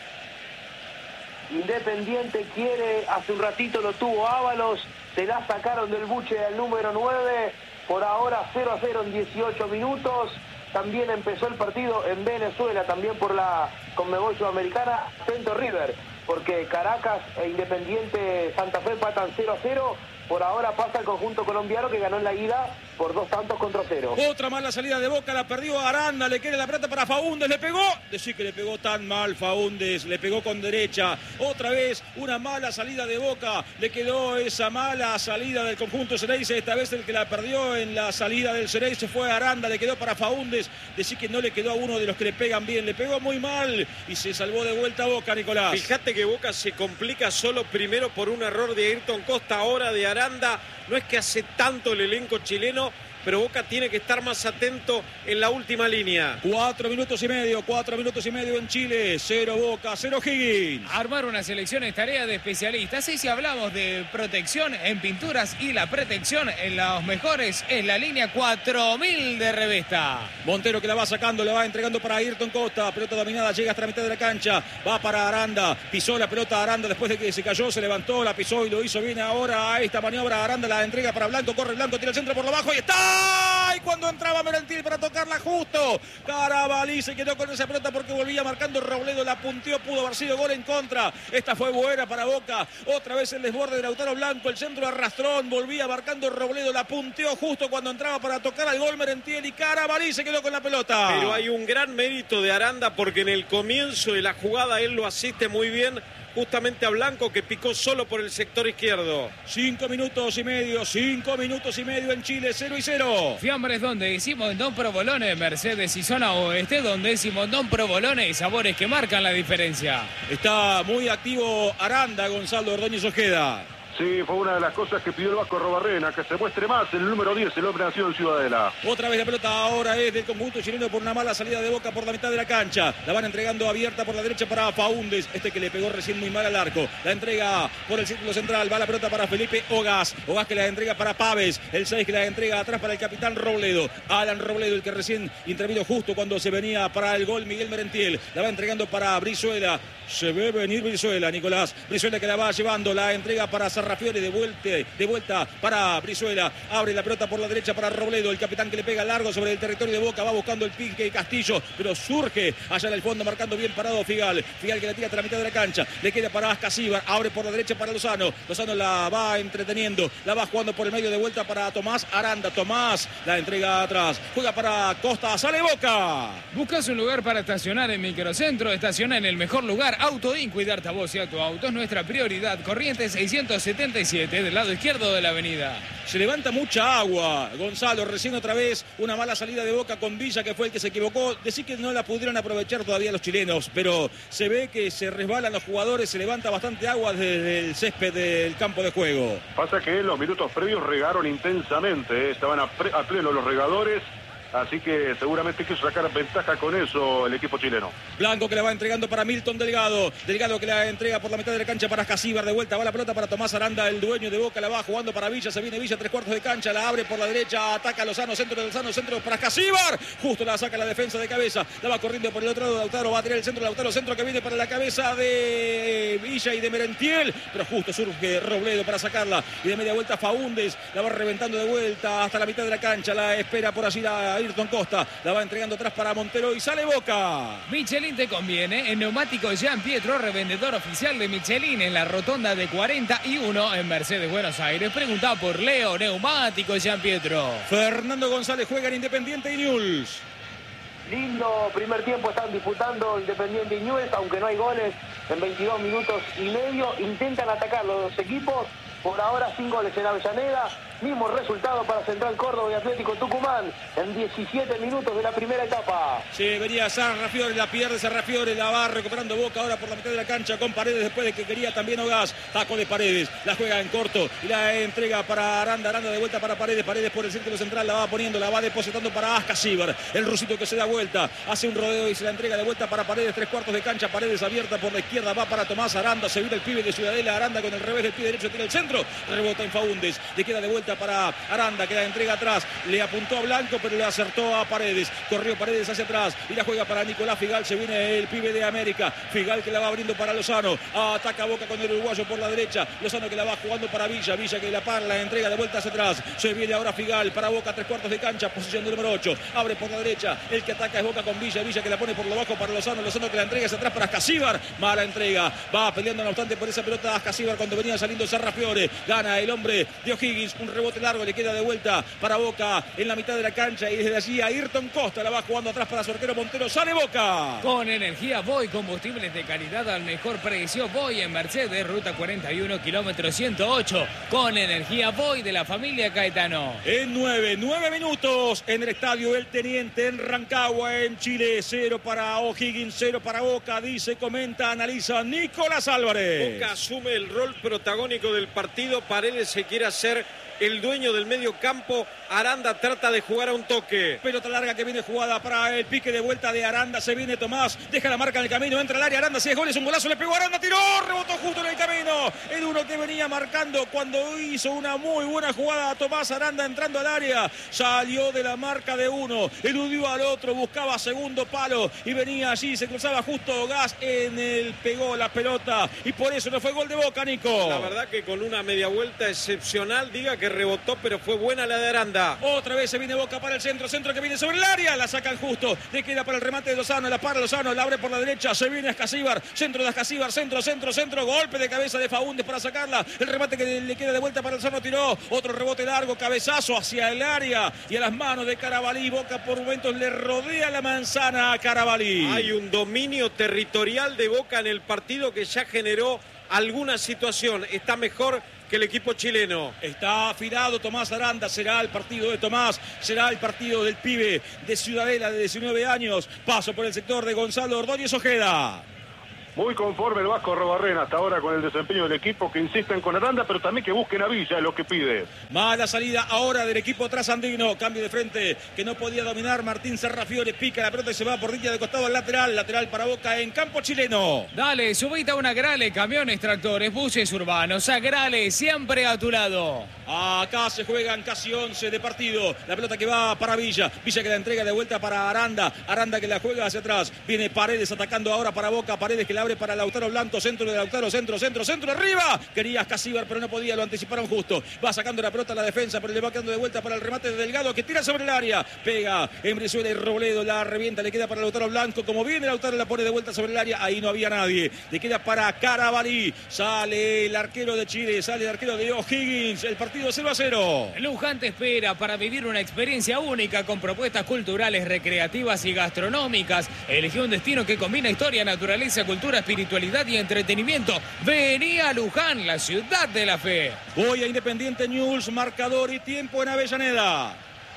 Independiente quiere, hace un ratito lo tuvo Ábalos, se la sacaron del buche al número 9, por ahora 0-0 en 18 minutos. También empezó el partido en Venezuela, también por la Conmebol Sudamericana, Centro River, porque Caracas e Independiente Santa Fe empatan 0-0. Por ahora pasa el conjunto colombiano que ganó en la ida por 2-0. Otra mala salida de Boca, la perdió Aranda, le queda la pelota para Faúndez, le pegó. Decir que le pegó tan mal Faúndez, le pegó con derecha. Otra vez una mala salida de Boca, le quedó esa mala salida del conjunto Xereyce. Esta vez el que la perdió en la salida del Xereyce fue Aranda, le quedó para Faúndez. Decir que no le quedó a uno de los que le pegan bien, le pegó muy mal y se salvó de vuelta Boca, Nicolás. Fíjate que Boca se complica solo primero por un error de Ayrton Costa, ahora de Aranda. No es que hace tanto el elenco chileno, pero Boca tiene que estar más atento en la última línea. 4 minutos y medio en Chile. 0 Boca, 0 Higgins. Armar una selección es tarea de especialistas. Y si hablamos de protección en pinturas y la protección en los mejores, es la línea 4000 de Revesta. Montero que la va sacando, le va entregando para Ayrton Costa. Pelota dominada, llega hasta la mitad de la cancha. Va para Aranda. Pisó la pelota Aranda después de que se cayó, se levantó, la pisó y lo hizo bien ahora. A esta maniobra Aranda la entrega para Blanco. Corre Blanco, tira el centro por lo bajo y está. ¡Ay! Cuando entraba Merentiel para tocarla justo. Carabalí se quedó con esa pelota porque volvía marcando Robledo. La punteó, pudo haber sido gol en contra. Esta fue buena para Boca. Otra vez el desborde de Lautaro Blanco. El centro arrastrón. Volvía marcando Robledo. La punteó justo cuando entraba para tocar al gol Merentiel. Y Carabalí se quedó con la pelota. Pero hay un gran mérito de Aranda porque en el comienzo de la jugada él lo asiste muy bien. Justamente a Blanco, que picó solo por el sector izquierdo. 5 minutos y medio en Chile, 0-0. Fiambres donde decimos Don Provolone, Mercedes y zona oeste, donde decimos Don Provolone y sabores que marcan la diferencia. Está muy activo Aranda, Gonzalo Ordóñez Ojeda. Sí, fue una de las cosas que pidió el Vasco Robarrena, que se muestre más el número 10, el hombre nacido en Ciudadela. Otra vez la pelota ahora es del conjunto chileno por una mala salida de Boca por la mitad de la cancha. La van entregando abierta por la derecha para Faúndez, que le pegó recién muy mal al arco. La entrega por el círculo central, va la pelota para Felipe Ogaz. Ogaz que la entrega para Paves, el 6 que la entrega atrás para el capitán Robledo. Alan Robledo, el que recién intervino justo cuando se venía para el gol Miguel Merentiel. La va entregando para Brizuela. Se ve venir Brizuela, Nicolás. Brizuela que la va llevando, la entrega para Sarrafiore, de vuelta para Brizuela. Abre la pelota por la derecha para Robledo, el capitán que le pega largo sobre el territorio de Boca. Va buscando el pique Castillo, pero surge allá en el fondo, marcando bien parado Figal. Figal que la tira hasta la mitad de la cancha. Le queda para Ascasíbar. Abre por la derecha para Lozano. Lozano la va entreteniendo. La va jugando por el medio de vuelta para Tomás Aranda. Tomás la entrega atrás. Juega para Costa. Sale Boca. ¿Buscas un lugar para estacionar en Microcentro? Estaciona en el mejor lugar. Autoin, cuidarte a vos y a tu auto es nuestra prioridad. Corrientes 677 del lado izquierdo de la avenida. Se levanta mucha agua, Gonzalo. Recién otra vez una mala salida de Boca con Villa, que fue el que se equivocó. Decir que no la pudieron aprovechar todavía los chilenos, pero se ve que se resbalan los jugadores. Se levanta bastante agua desde el césped del campo de juego. Pasa que en los minutos previos regaron intensamente, estaban a pleno los regadores. Así que seguramente quiso sacar ventaja con eso el equipo chileno. Blanco que la va entregando para Milton Delgado. Delgado que la entrega por la mitad de la cancha para Ascasíbar. De vuelta va la pelota para Tomás Aranda, el dueño de Boca. La va jugando para Villa. Se viene Villa, 3/4 de cancha. La abre por la derecha. Ataca Lozano. Centro de Lozano. Centro para Ascasíbar. Justo la saca la defensa de cabeza. La va corriendo por el otro lado. Lautaro va a tirar el centro. Lautaro, centro que viene para la cabeza de Villa y de Merentiel. Pero justo surge Robledo para sacarla. Y de media vuelta Faúndez. La va reventando de vuelta hasta la mitad de la cancha. La espera por allí la Ayrton Costa. La va entregando atrás para Montero y sale Boca. Michelin te conviene. En Neumáticos Jean Pietro, revendedor oficial de Michelin en la rotonda de 41 en Mercedes, Buenos Aires. Pregunta por Leo, Neumáticos Jean Pietro. Fernando González juega en Independiente y Newell's. Lindo primer tiempo están disputando Independiente y Newell's, aunque no hay goles en 22 minutos y medio. Intentan atacar los dos equipos. Por ahora 5 goles en Avellaneda. Mismo resultado para Central Córdoba y Atlético Tucumán en 17 minutos de la primera etapa. Sí, venía Sarrafiore, la pierde Sarrafiore, la va recuperando Boca ahora por la mitad de la cancha con Paredes después de que quería también Ogaz. Taco de Paredes, la juega en corto y la entrega para Aranda. Aranda de vuelta para Paredes. Paredes por el círculo central, la va poniendo, la va depositando para Ascasíbar. El rusito que se da vuelta, hace un rodeo y se la entrega de vuelta para Paredes. 3/4 de cancha, Paredes abierta por la izquierda, va para Tomás Aranda. Se vira el pibe de Ciudadela. Aranda con el revés del pie derecho tira el centro. Rebota en Faúndez. Le queda de vuelta para Aranda, que la entrega atrás. Le apuntó a Blanco, pero le acertó a Paredes. Corrió Paredes hacia atrás y la juega para Nicolás Figal. Se viene el pibe de América. Figal que la va abriendo para Lozano. Ataca Boca con el uruguayo por la derecha. Lozano que la va jugando para Villa. Villa que la para, la entrega de vuelta hacia atrás. Se viene ahora Figal para Boca, 3/4 de cancha. Posición del número 8. Abre por la derecha. El que ataca es Boca con Villa. Villa que la pone por lo bajo para Lozano. Lozano que la entrega hacia atrás para Ascasíbar. Mala entrega. Va peleando no obstante por esa pelota Ascasíbar cuando venía saliendo Sarrafiore. Gana el hombre de O'Higgins. Un rebote largo. Le queda de vuelta para Boca en la mitad de la cancha. Y desde allí Ayrton Costa la va jugando atrás para su arquero Montero. Sale Boca. Con energía Voy, combustibles de calidad al mejor precio. Voy en Mercedes, ruta 41, kilómetro 108. Con energía Voy de la familia Caetano. En 9 minutos en el estadio El Teniente en Rancagua, en Chile. 0 para O'Higgins, 0 para Boca. Dice, comenta, analiza Nicolás Álvarez. Boca asume el rol protagónico del partido. Paredes se quiere hacer el dueño del medio campo. Aranda trata de jugar a un toque. Pelota larga que viene jugada para el pique de vuelta de Aranda. Se viene Tomás, deja la marca en el camino, entra al área. Aranda, 6 goles, un golazo, le pegó Aranda, tiró, rebotó justo en el camino. El uno que venía marcando cuando hizo una muy buena jugada a Tomás Aranda entrando al área. Salió de la marca de uno, eludió al otro, buscaba segundo palo y venía allí, se cruzaba justo Gas en el, pegó la pelota y por eso no fue gol de Boca, Nico. La verdad que con una media vuelta excepcional, diga que rebotó, pero fue buena la de Aranda. Otra vez se viene Boca para el centro, centro que viene sobre el área, la sacan justo, le queda para el remate de Lozano, la para Lozano, la abre por la derecha, se viene Ascasíbar, centro de Ascasíbar, centro, golpe de cabeza de Faúndez para sacarla, el remate que le queda de vuelta para Lozano, tiró, otro rebote largo, cabezazo hacia el área y a las manos de Carabalí. Boca por momentos le rodea la manzana a Carabalí. Hay un dominio territorial de Boca en el partido que ya generó alguna situación, está mejor que el equipo chileno. Está afilado Tomás Aranda, será el partido de Tomás, será el partido del pibe de Ciudadela de 19 años. Paso por el sector de Gonzalo Ordóñez Ojeda. Muy conforme el Vasco Arrobarrena hasta ahora con el desempeño del equipo, que insisten con Aranda, pero también que busquen a Villa, es lo que pide. Mala salida ahora del equipo trasandino, cambio de frente que no podía dominar Martín Serrafiore, pica la pelota y se va por línea de costado al lateral para Boca en campo chileno. Dale, subite a una Grale, camiones, tractores, buses urbanos, a Grale, siempre a tu lado. Acá se juegan casi 11 de partido, la pelota que va para Villa, Villa que la entrega de vuelta para Aranda, Aranda que la juega hacia atrás, viene Paredes atacando ahora para Boca, Paredes que la abre para Lautaro Blanco, centro de Lautaro, centro, arriba, quería Ascasíbar pero no podía, lo anticiparon justo, va sacando la pelota a la defensa, pero le va quedando de vuelta para el remate de Delgado que tira sobre el área, pega en Brizuela y Robledo, la revienta, le queda para Lautaro Blanco, como viene Lautaro la pone de vuelta sobre el área, ahí no había nadie, le queda para Carabalí, sale el arquero de Chile, sale el arquero de O'Higgins, el partido 0-0. Luján te espera para vivir una experiencia única con propuestas culturales, recreativas y gastronómicas. Elegí un destino que combina historia, naturaleza, cultura, espiritualidad y entretenimiento. Vení a Luján, la ciudad de la fe. Voy a Independiente News, marcador y tiempo en Avellaneda.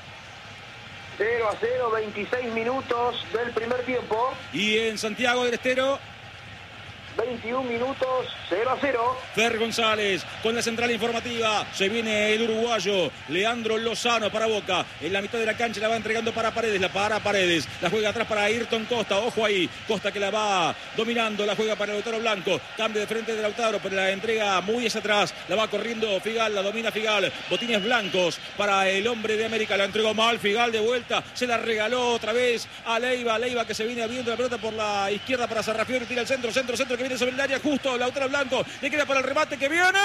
0-0, 26 minutos del primer tiempo. Y en Santiago del Estero, 21 minutos, 0-0. Fer González con la central informativa. Se viene el uruguayo Leandro Lozano para Boca. En la mitad de la cancha la va entregando para Paredes. La para Paredes. La juega atrás para Ayrton Costa. Ojo ahí. Costa que la va dominando. La juega para Lautaro Blanco. Cambio de frente de Lautaro, pero la entrega muy hacia atrás. La va corriendo Figal. La domina Figal. Botines blancos para el hombre de América. La entregó mal Figal de vuelta. Se la regaló otra vez a Leiva. Leiva que se viene abriendo la pelota por la izquierda para Sarrafiore. Tira el centro que viene sobre el área justo, Lautaro Blanco, le queda para el remate que viene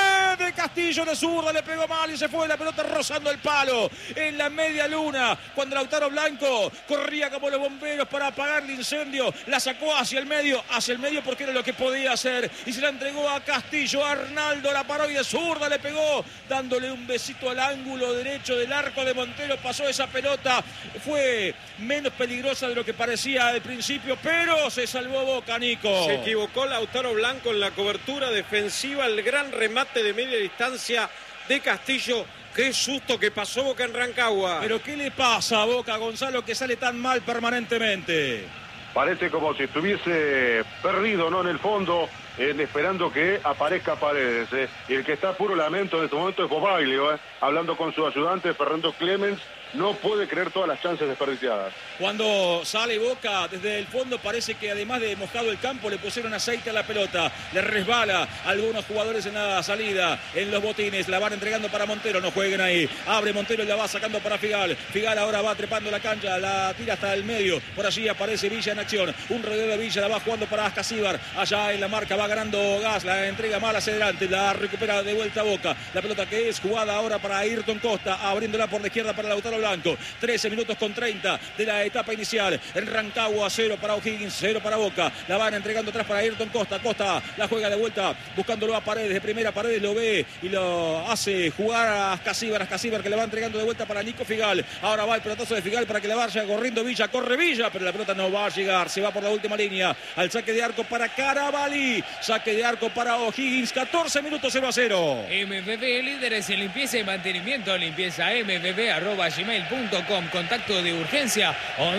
de Castillo de zurda, le pegó mal y se fue la pelota rozando el palo en la media luna, cuando Lautaro Blanco corría como los bomberos para apagar el incendio, la sacó hacia el medio porque era lo que podía hacer y se la entregó a Castillo, Arnaldo la paró y de zurda le pegó, dándole un besito al ángulo derecho del arco de Montero, pasó esa pelota, fue menos peligrosa de lo que parecía al principio, pero se salvó Boca, Nico. Se equivocó Lautaro Blanco en la cobertura defensiva, el gran remate de media distancia de Castillo. Qué susto que pasó Boca en Rancagua. Pero ¿qué le pasa a Boca, Gonzalo, que sale tan mal permanentemente? Parece como si estuviese perdido, ¿no? En el fondo, esperando que aparezca Paredes. Y el que está a puro lamento en este momento es Bobaglio, hablando con su ayudante Fernando Clemens. No puede creer todas las chances desperdiciadas. Cuando sale Boca desde el fondo parece que además de mojado el campo le pusieron aceite a la pelota, le resbala a algunos jugadores en la salida, en los botines, la van entregando para Montero, no jueguen ahí, abre Montero y la va sacando para Figal, Figal ahora va trepando la cancha, la tira hasta el medio, por allí aparece Villa en acción, un rodeo de Villa, la va jugando para Ascasíbar, allá en la marca va ganando Gas, la entrega mal hacia adelante, la recupera de vuelta Boca, la pelota que es jugada ahora para Ayrton Costa, abriéndola por la izquierda para Lautaro Blanco, 13 minutos con 30 de la etapa inicial, en Rancagua 0 para O'Higgins, 0 para Boca, la van entregando atrás para Ayrton Costa, Costa la juega de vuelta, buscándolo a Paredes, de primera Paredes lo ve y lo hace jugar a Ascasíbar, Ascasíbar que le va entregando de vuelta para Nico Figal, ahora va el pelotazo de Figal para que la vaya corriendo Villa, corre Villa, pero la pelota no va a llegar, se va por la última línea, al saque de arco para Carabalí, saque de arco para O'Higgins, 14 minutos 0-0. MBB, líderes en limpieza y mantenimiento, limpieza mbb@gmail.com, contacto de urgencia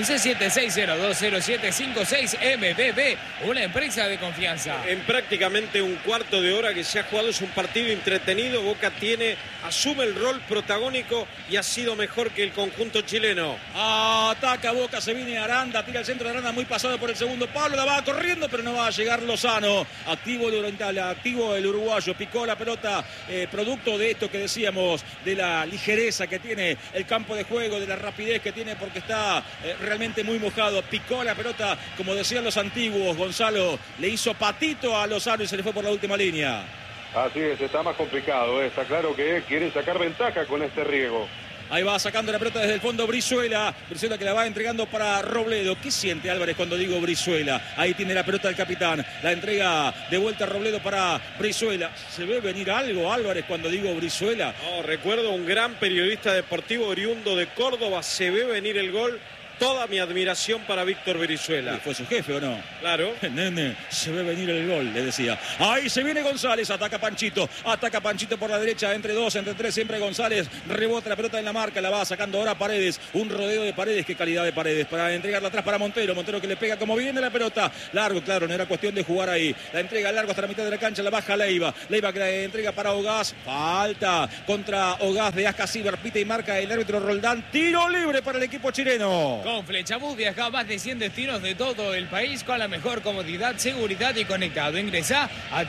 1176020756. MBB, una empresa de confianza. En prácticamente un cuarto de hora que se ha jugado, es un partido entretenido, Boca asume el rol protagónico y ha sido mejor que el conjunto chileno. Ataca Boca, se viene Aranda, tira el centro de Aranda muy pasado por el segundo palo, la va corriendo pero no va a llegar Lozano, activo el oriental, activo el uruguayo, picó la pelota, producto de esto que decíamos, de la ligereza que tiene el campo de juego, de la rapidez que tiene porque está realmente muy mojado, picó la pelota como decían los antiguos, Gonzalo, le hizo patito a Lozano y se le fue por la última línea. Así es, está más complicado. Está claro que quieren sacar ventaja con este riego. Ahí va sacando la pelota desde el fondo Brizuela. Brizuela que la va entregando para Robledo. ¿Qué siente Álvarez cuando digo Brizuela? Ahí tiene la pelota el capitán. La entrega de vuelta a Robledo para Brizuela. ¿Se ve venir algo, Álvarez, cuando digo Brizuela? No, recuerdo un gran periodista deportivo oriundo de Córdoba. Se ve venir el gol. Toda mi admiración para Víctor Brizuela. ¿Fue su jefe o no? Claro. Nene, se ve venir el gol, le decía. Ahí se viene González, ataca Panchito por la derecha, entre dos, entre tres, siempre González. Rebota la pelota en la marca, la va sacando ahora Paredes. Un rodeo de Paredes, qué calidad de Paredes. Para entregarla atrás para Montero. Montero que le pega como viene la pelota. Largo, claro, no era cuestión de jugar ahí. La entrega largo hasta la mitad de la cancha, la baja Leiva. Leiva que la entrega para Ogaz. Falta contra Ogaz de Ascasíbar. Pita y marca el árbitro Roldán. Tiro libre para el equipo chileno. Con Flechabús viaja a más de 100 destinos de todo el país con la mejor comodidad, seguridad y conectado. Ingresá a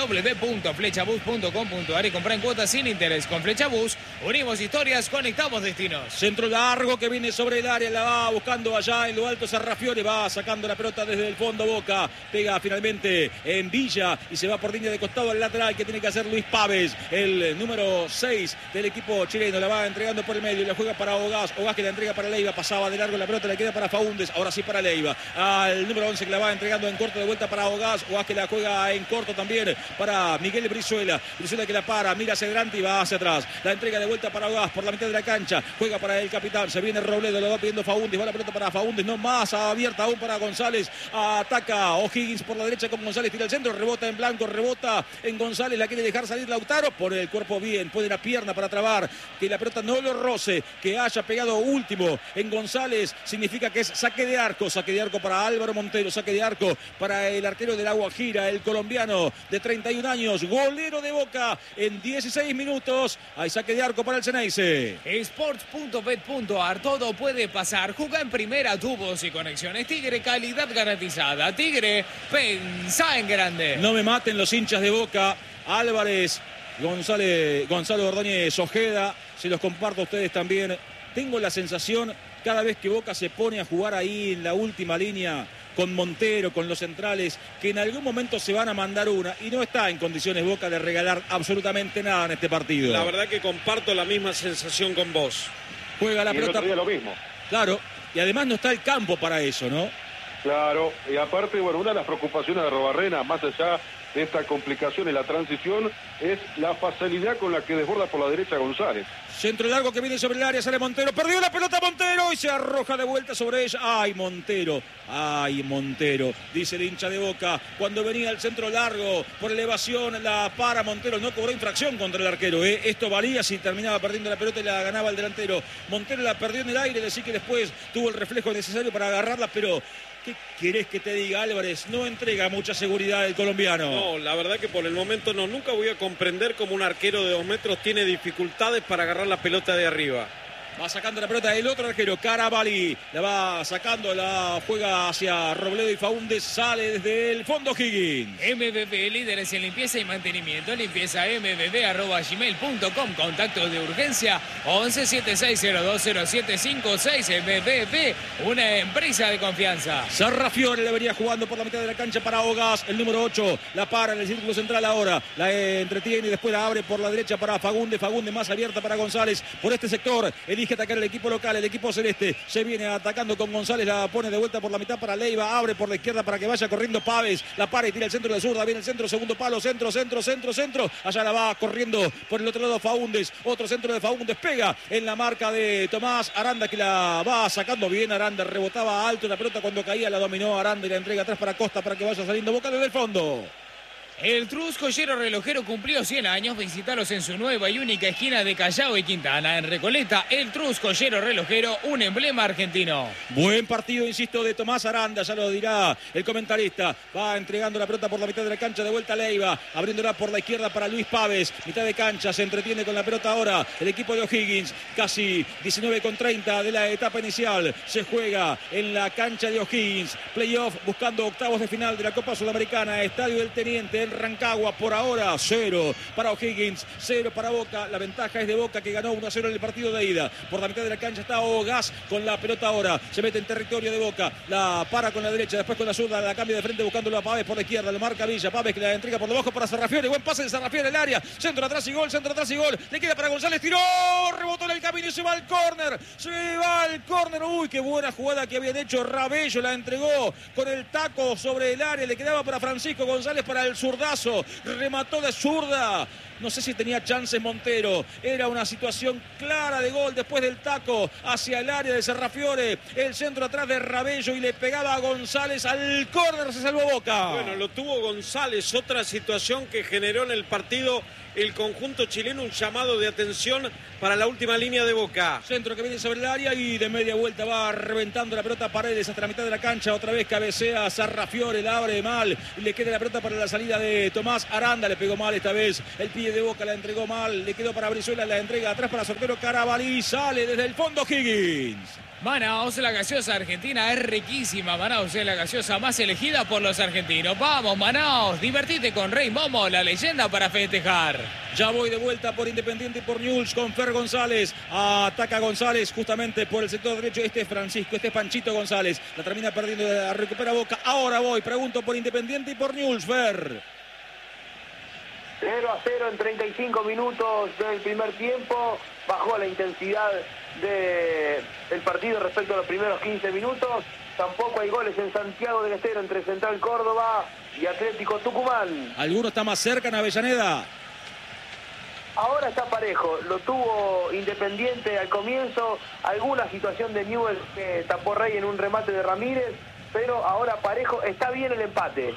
www.flechabus.com.ar y comprá en cuotas sin interés. Con Flechabús unimos historias, conectamos destinos. Centro largo que viene sobre el área, la va buscando allá en lo alto Sarrafiore, va sacando la pelota desde el fondo Boca, pega finalmente en Villa y se va por línea de costado al lateral que tiene que hacer Luis Pávez, el número 6 del equipo chileno, la va entregando por el medio y la juega para Ogaz, Ogaz que la entrega para Leiva, pasaba de largo la pelota, le queda para Faúndez, ahora sí para Leiva, al número 11 que la va entregando en corto de vuelta para Ogaz, Ogaz que la juega en corto también para Miguel Brizuela, Brizuela que la para, mira hacia adelante y va hacia atrás, la entrega de vuelta para Ogaz por la mitad de la cancha, juega para el capitán, se viene Robledo, lo va pidiendo Faúndez, va la pelota para Faúndez, no más, abierta aún para González, ataca O'Higgins por la derecha con González, tira el centro, rebota en blanco, rebota en González, la quiere dejar salir Lautaro, por el cuerpo bien, puede la pierna para trabar, que la pelota no lo roce, que haya pegado último en González, significa que es saque de arco para Álvaro Montero, saque de arco para el arquero del Agua Gira, el colombiano de 31 años, golero de Boca en 16 minutos, hay saque de arco para el Ceneice. Sports.bet.ar, todo puede pasar, juega en primera, tubos y conexiones, Tigre, calidad garantizada, Tigre, pensá en grande. No me maten los hinchas de Boca, Álvarez, Gonzalo Ordóñez Ojeda, se los comparto a ustedes también, tengo la sensación cada vez que Boca se pone a jugar ahí en la última línea con Montero, con los centrales, que en algún momento se van a mandar una y no está en condiciones Boca de regalar absolutamente nada en este partido. La verdad que comparto la misma sensación con vos. Juega la pelota. Lo mismo. Claro, y además no está el campo para eso, ¿no? Claro, y aparte, bueno, una de las preocupaciones de Arrobarrena, más allá de esta complicación en la transición, es la facilidad con la que desborda por la derecha González. Centro largo que viene sobre el área, sale Montero, perdió la pelota Montero y se arroja de vuelta sobre ella. ¡Ay, Montero! Dice el hincha de Boca. Cuando venía el centro largo por elevación, la para Montero, no cobró infracción contra el arquero. Esto valía si terminaba perdiendo la pelota y la ganaba el delantero. Montero la perdió en el aire, decir que después tuvo el reflejo necesario para agarrarla, pero ¿qué querés que te diga, Álvarez? No entrega mucha seguridad el colombiano. No, la verdad que por el momento no. Nunca voy a comprender cómo un arquero de 2 metros tiene dificultades para agarrar la pelota de arriba. Va sacando la pelota el otro arquero, Carabalí. La va sacando, la juega hacia Robledo y Faúndez. Sale desde el fondo Higgins. MBB, líderes en limpieza y mantenimiento. Limpieza mbb@gmail.com. Contactos de urgencia 1176020756. MBB, una empresa de confianza. Sarrafiore le venía jugando por la mitad de la cancha para Ogaz. El número 8 la para en el círculo central ahora. La entretiene y después la abre por la derecha para Fagundes. Fagundes más abierta para González. Por este sector elige atacar el equipo local, el equipo celeste. Se viene atacando con González, la pone de vuelta por la mitad para Leiva, abre por la izquierda para que vaya corriendo Pávez, la para y tira el centro de zurda, viene el centro, segundo palo, centro. Allá la va corriendo por el otro lado Faúndez, otro centro de Faúndez, pega en la marca de Tomás Aranda que la va sacando bien Aranda, rebotaba alto la pelota cuando caía, la dominó Aranda y la entrega atrás para Costa para que vaya saliendo Boca desde el fondo. El Trus Joyero Relojero cumplió 100 años. Visítalos en su nueva y única esquina de Callao y Quintana. En Recoleta, el Trus Joyero Relojero, un emblema argentino. Buen partido, insisto, de Tomás Aranda, ya lo dirá el comentarista. Va entregando la pelota por la mitad de la cancha, de vuelta a Leiva, abriéndola por la izquierda para Luis Pávez. Mitad de cancha, se entretiene con la pelota ahora el equipo de O'Higgins. Casi 19:30 de la etapa inicial. Se juega en la cancha de O'Higgins. Playoff buscando octavos de final de la Copa Sudamericana. Estadio del Teniente. en Rancagua. Por ahora 0 para O'Higgins, 0 para Boca. La ventaja es de Boca, que ganó 1-0 en el partido de ida. Por la mitad de la cancha está Ogas con la pelota ahora. Se mete en territorio de Boca. La para con la derecha, después con la zurda. La cambia de frente buscándolo a Pávez por la izquierda. Lo marca Villa. Pávez que la entrega por debajo para Sarrafiore. Buen pase de Sarrafiore en el área. Centro atrás y gol, centro atrás y gol. Le queda para González. Tiró, rebotó en el camino y se va al córner. Se va al córner. Uy, qué buena jugada que habían hecho. Rabello la entregó con el taco sobre el área. Le quedaba para Francisco González para el zurdazo. Remató de zurda. No sé si tenía chances Montero. Era una situación clara de gol después del taco hacia el área de Sarrafiore. El centro atrás de Rabello y le pegaba a González al córner. Se salvó Boca. Bueno, lo tuvo González. Otra situación que generó en el partido el conjunto chileno. Un llamado de atención para la última línea de Boca. Centro que viene sobre el área y de media vuelta va reventando la pelota Paredes hasta la mitad de la cancha. Otra vez cabecea Sarrafiore, la abre mal y le queda la pelota para la salida de Tomás Aranda. Le pegó mal esta vez. El pie de Boca la entregó mal. Le quedó para Brizuela, la entrega atrás para Sortero Carabalí. Sale desde el fondo Higgins. Manaos, la gaseosa argentina es riquísima. Manaos es la gaseosa más elegida por los argentinos. Vamos, Manaos, divertite con Rey Momo, la leyenda para festejar. Ya voy de vuelta por Independiente y por Newell's con Fer González. Ataca González justamente por el sector derecho. Este es Francisco, este es Panchito González. La termina perdiendo, la recupera Boca. Ahora voy, pregunto por Independiente y por Newell's, Fer. 0-0 en 35 minutos del primer tiempo. Bajó la intensidad del partido respecto a los primeros 15 minutos. Tampoco hay goles en Santiago del Estero entre Central Córdoba y Atlético Tucumán. ¿Alguno está más cerca en Avellaneda? Ahora está parejo. Lo tuvo Independiente al comienzo. Alguna situación de Newell's que tapó Rey en un remate de Ramírez. Pero ahora parejo. Está bien el empate.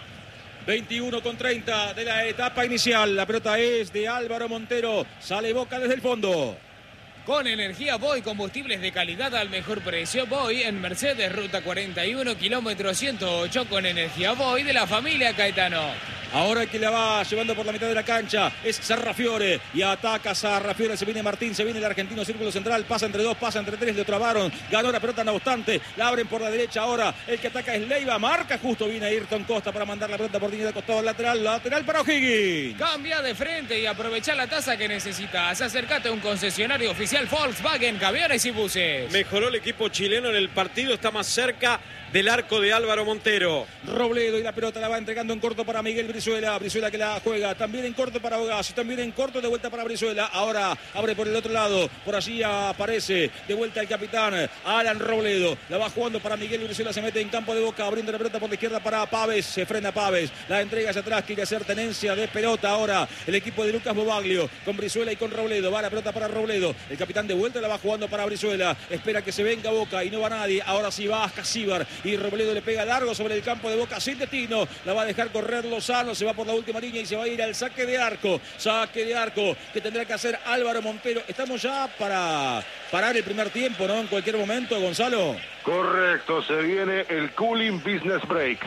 21:30 de la etapa inicial. La pelota es de Álvaro Montero. Sale Boca desde el fondo. Con energía Boy, combustibles de calidad al mejor precio. Boy en Mercedes, ruta 41, kilómetro 108, con energía Boy de la familia Caetano. Ahora el que la va llevando por la mitad de la cancha es Sarrafiore y ataca Sarrafiore, se viene Martín, se viene el argentino, círculo central, pasa entre dos, pasa entre tres, le trabaron, ganó la pelota no obstante, la abren por la derecha ahora, el que ataca es Leiva, marca justo, viene Ayrton Costa para mandar la pelota por línea de costado lateral para O'Higgins. Cambia de frente y aprovecha la tasa que necesitas, acércate a un concesionario oficial Volkswagen, camiones y buses. Mejoró el equipo chileno en el partido, está más cerca del arco de Álvaro Montero. Robledo y la pelota la va entregando en corto para Miguel Brizuela. Brizuela que la juega también en corto para Ogas, también en corto de vuelta para Brizuela. Ahora abre por el otro lado, por allí aparece de vuelta el capitán Alan Robledo. La va jugando para Miguel Brizuela, se mete en campo de Boca, abriendo la pelota por la izquierda para Pávez. Se frena Pávez, la entrega hacia atrás, quiere hacer tenencia de pelota ahora el equipo de Lucas Bobaglio con Brizuela y con Robledo. Va la pelota para Robledo, el capitán de vuelta la va jugando para Brizuela. Espera que se venga Boca y no va nadie. Ahora sí va Casíbar y Robledo le pega largo sobre el campo de Boca sin destino. La va a dejar correr Lozano, se va por la última línea y se va a ir al saque de arco. Saque de arco que tendrá que hacer Álvaro Montero. Estamos ya para parar el primer tiempo, ¿no? En cualquier momento, Gonzalo. Correcto, se viene el Cooling Business Break.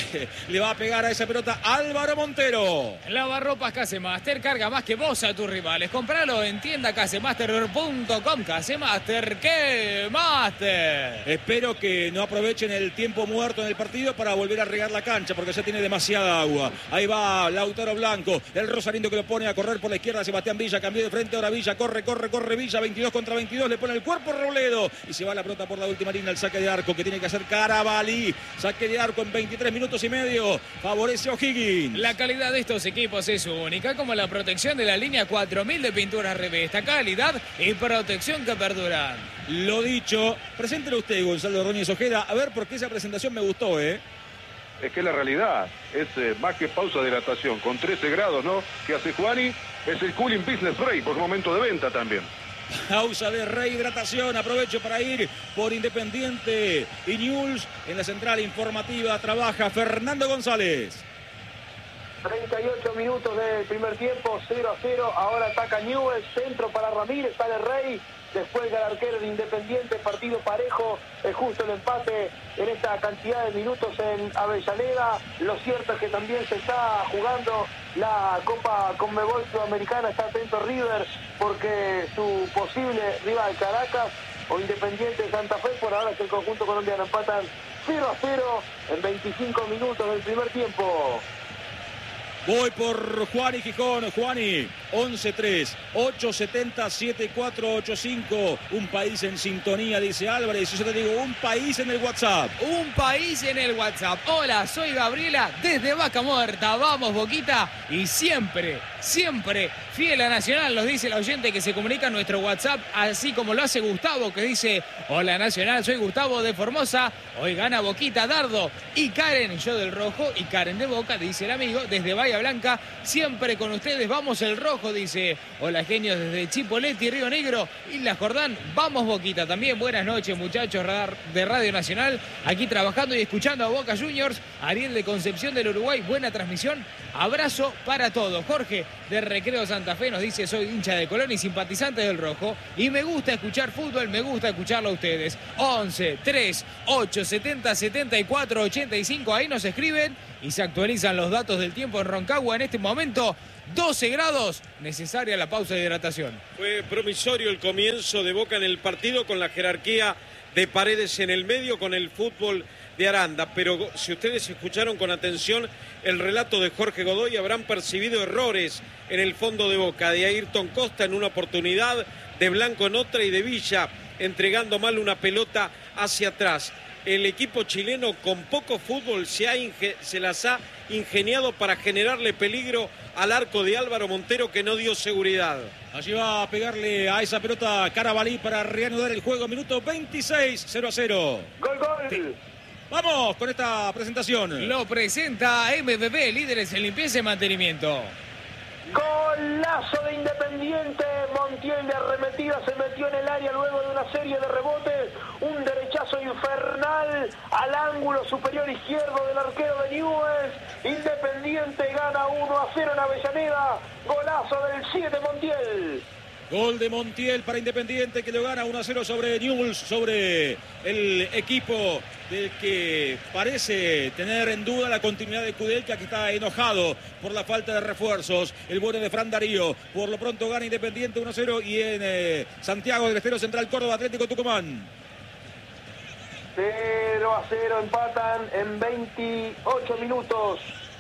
Le va a pegar a esa pelota Álvaro Montero. Lavarropas Casemaster, carga más que vos a tus rivales. Compralo en tiendacasemaster.com. Casemaster, ¡qué master! Espero que no aprovechen el tiempo muerto en el partido para volver a regar la cancha, porque ya tiene demasiada agua. Ahí va Lautaro Blanco, el rosarino que lo pone a correr por la izquierda. Sebastián Villa cambió de frente, ahora Villa corre Villa, 22 contra 22, le pone el cuerpo Robledo y se va la pelota por la última línea al saque de arco que tiene que hacer Carabalí. Saque de arco en 23 minutos y medio, favorece a O'Higgins. La calidad de estos equipos es única, como la protección de la línea 4000 de pinturas Revesta, calidad y protección que perduran. Lo dicho, preséntelo usted, Gonzalo Ordóñez Ojeda, a ver por qué esa presentación me gustó, Es que la realidad es más que pausa de hidratación, con 13 grados, ¿no? Que hace Juani, es el Cooling Business Break, por momento de venta también. Pausa de rehidratación, aprovecho para ir por Independiente y Newell's. En la central informativa trabaja Fernando González. 38 minutos del primer tiempo, 0-0, ahora ataca Newell's, centro para Ramírez, sale Rey, después el arquero de Independiente, partido parejo, es justo el empate en esta cantidad de minutos en Avellaneda. Lo cierto es que también se está jugando la Copa Conmebol Sudamericana, está atento River, porque su posible rival Caracas o Independiente de Santa Fe, por ahora es el conjunto colombiano, empatan 0-0 en 25 minutos del primer tiempo. Voy por Juani Gijón. Juani, 11-3-870-7485. Un país en sintonía, dice Álvarez. Yo te digo, un país en el WhatsApp. Un país en el WhatsApp. Hola, soy Gabriela desde Vaca Muerta. Vamos, Boquita. Y siempre, siempre fiel a Nacional, nos dice el oyente que se comunica en nuestro WhatsApp, así como lo hace Gustavo, que dice: hola Nacional, soy Gustavo de Formosa. Hoy gana Boquita, Dardo y Karen, yo del rojo y Karen de Boca, dice el amigo, desde Bahía Blanca. Siempre con ustedes, vamos el rojo, dice. Hola genios desde Chipoleti, Río Negro, Isla Jordán. Vamos Boquita también. Buenas noches muchachos de Radio Nacional, aquí trabajando y escuchando a Boca Juniors. Ariel de Concepción del Uruguay, buena transmisión. Abrazo para todos. Jorge de Recreo Santa Fe nos dice: soy hincha de Colón y simpatizante del rojo y me gusta escuchar fútbol, me gusta escucharlo a ustedes. 11-3-870-74-85, ahí nos escriben y se actualizan los datos del tiempo en Rancagua en este momento. 12 grados, necesaria la pausa de hidratación. Fue promisorio el comienzo de Boca en el partido, con la jerarquía de Paredes en el medio, con el fútbol de Aranda, pero si ustedes escucharon con atención el relato de Jorge Godoy, habrán percibido errores en el fondo de Boca, de Ayrton Costa en una oportunidad, de Blanco en otra y de Villa entregando mal una pelota hacia atrás. El equipo chileno con poco fútbol se las ha ingeniado para generarle peligro al arco de Álvaro Montero, que no dio seguridad. Allí va a pegarle a esa pelota Carabalí para reanudar el juego. Minuto 26, 0-0. Gol, gol. Vamos con esta presentación. Lo presenta MBB, líderes en limpieza y mantenimiento. Golazo de Independiente. Montiel de arremetida se metió en el área luego de una serie de rebotes. Un derechazo infernal al ángulo superior izquierdo del arquero de Newell's. Independiente gana 1-0 en Avellaneda. Golazo del 7 Montiel. Gol de Montiel para Independiente, que lo gana 1-0 sobre Newell's, sobre el equipo del que parece tener en duda la continuidad de Kudelka, que está enojado por la falta de refuerzos. El bueno de Fran Darío. Por lo pronto gana Independiente 1-0 y en Santiago del Estero Central Córdoba Atlético Tucumán. 0-0 empatan en 28 minutos.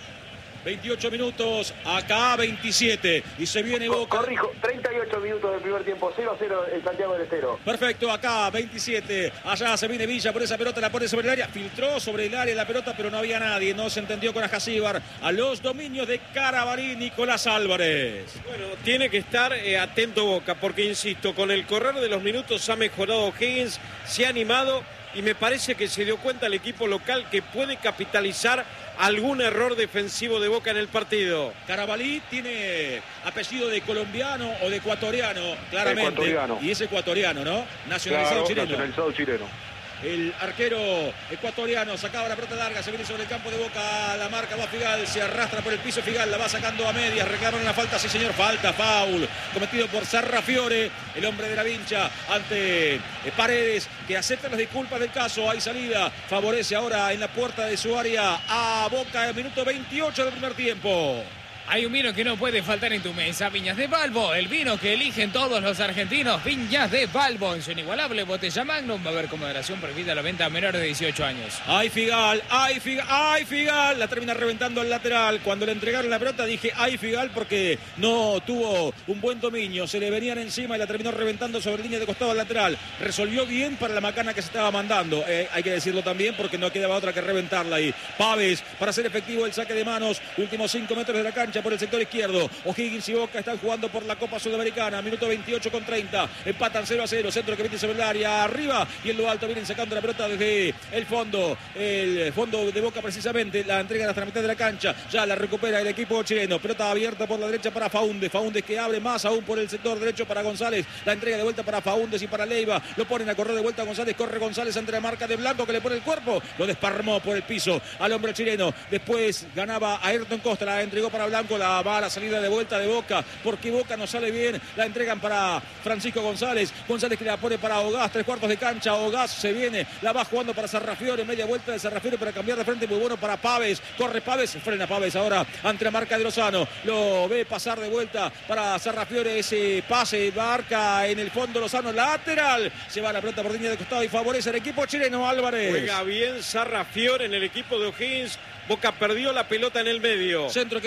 28 minutos, acá 27 y se viene Boca. Corrijo, 38 minutos del primer tiempo, 0-0 en Santiago del Estero. Perfecto, acá 27, allá se viene Villa por esa pelota, la pone sobre el área, filtró sobre el área la pelota, pero no había nadie, no se entendió con Ajacíbar. A los dominios de Carabalí, Nicolás Álvarez. Bueno, tiene que estar atento Boca, porque insisto, con el correr de los minutos ha mejorado Higgins, se ha animado y me parece que se dio cuenta el equipo local que puede capitalizar algún error defensivo de Boca en el partido. Carabalí tiene apellido de colombiano o de ecuatoriano, claramente. Ecuatoriano. Y es ecuatoriano, ¿no? Nacionalizado Claro, chileno. nacionalizado chileno. El arquero ecuatoriano sacaba la pelota larga, se viene sobre el campo de Boca, la marca va Figal, se arrastra por el piso Figal, la va sacando a medias, reclaman una falta, sí señor, falta, foul, cometido por Sarrafiore, el hombre de la Vincha, ante Paredes, que acepta las disculpas del caso, hay salida, favorece ahora en la puerta de su área a Boca, en minuto 28 del primer tiempo. Hay un vino que no puede faltar en tu mesa, Viñas de Balbo, el vino que eligen todos los argentinos, Viñas de Balbo, en su inigualable botella Magnum, va a haber con moderación prohibida la venta a menores de 18 años. ¡Ay, Figal! ¡Ay, Figal! ¡Ay, Figal! La termina reventando al lateral. Cuando le entregaron la pelota dije, ¡ay, Figal! Porque no tuvo un buen dominio. Se le venían encima y la terminó reventando sobre línea de costado al lateral. Resolvió bien para la macana que se estaba mandando. Hay que decirlo también porque no quedaba otra que reventarla ahí. Paves para hacer efectivo el saque de manos. Últimos 5 metros de la cancha por el sector izquierdo. O'Higgins y Boca están jugando por la Copa Sudamericana. Minuto 28 con 30. Empatan 0-0. Centro que viene sobre el área arriba. Y en lo alto vienen sacando la pelota desde el fondo. El fondo de Boca precisamente. La entrega hasta la mitad de la cancha. Ya la recupera el equipo chileno. Pelota abierta por la derecha para Faúndez. Faúndez que abre más aún por el sector derecho para González. La entrega de vuelta para Faúndez y para Leiva. Lo ponen a correr de vuelta a González. Corre González ante la marca de Blanco que le pone el cuerpo. Lo desparmó por el piso al hombre chileno. Después ganaba a Ayrton Costa. La entregó para Blanco. La va a la salida de vuelta de Boca, porque Boca no sale bien, la entregan para Francisco González, González que la pone para Ogás, 3/4 de cancha, Ogás se viene, la va jugando para Sarrafiore, media vuelta de Sarrafiore para cambiar de frente, muy bueno para Paves, corre Paves, frena Paves ahora ante la marca de Lozano, lo ve pasar de vuelta para Sarrafiore, ese pase, marca en el fondo Lozano, lateral, se va la pelota por línea de costado y favorece al equipo chileno. Álvarez. Juega bien Sarrafiore en el equipo de O'Higgins. Boca perdió la pelota en el medio. Centro que viene buscando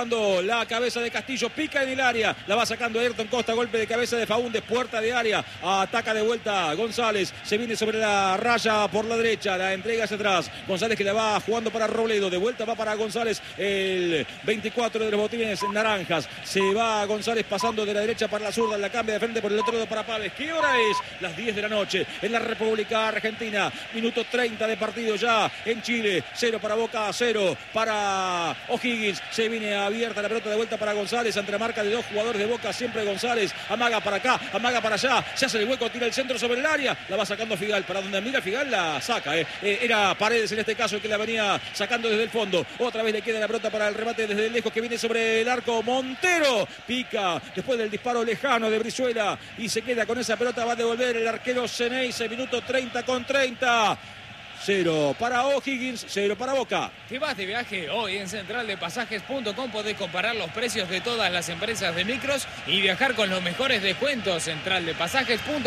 buscando la cabeza de Castillo, pica en el área, la va sacando Ayrton Costa, golpe de cabeza de Faúndez, puerta de área, ataca de vuelta González, se viene sobre la raya por la derecha, la entrega hacia atrás, González que la va jugando para Robledo, de vuelta va para González, el 24 de los botines naranjas, se va González pasando de la derecha para la zurda, la cambia de frente por el otro lado para Paves. ¿Qué hora es? Las 10 de la noche en la República Argentina, minuto 30 de partido ya en Chile, 0 para Boca, 0 para O'Higgins, se viene abierta la pelota de vuelta para González, ante la marca de dos jugadores de Boca, siempre González, amaga para acá, amaga para allá, se hace el hueco, tira el centro sobre el área, la va sacando Figal, para donde mira Figal la saca, era Paredes en este caso el que la venía sacando desde el fondo, otra vez le queda la pelota para el remate desde lejos que viene sobre el arco, Montero pica después del disparo lejano de Brizuela y se queda con esa pelota, va a devolver el arquero Ceneice, minuto 30 con 30. 0 para O'Higgins, 0 para Boca. Te vas de viaje hoy en centraldepasajes.com. Podés comparar los precios de todas las empresas de micros y viajar con los mejores descuentos. Centraldepasajes.com.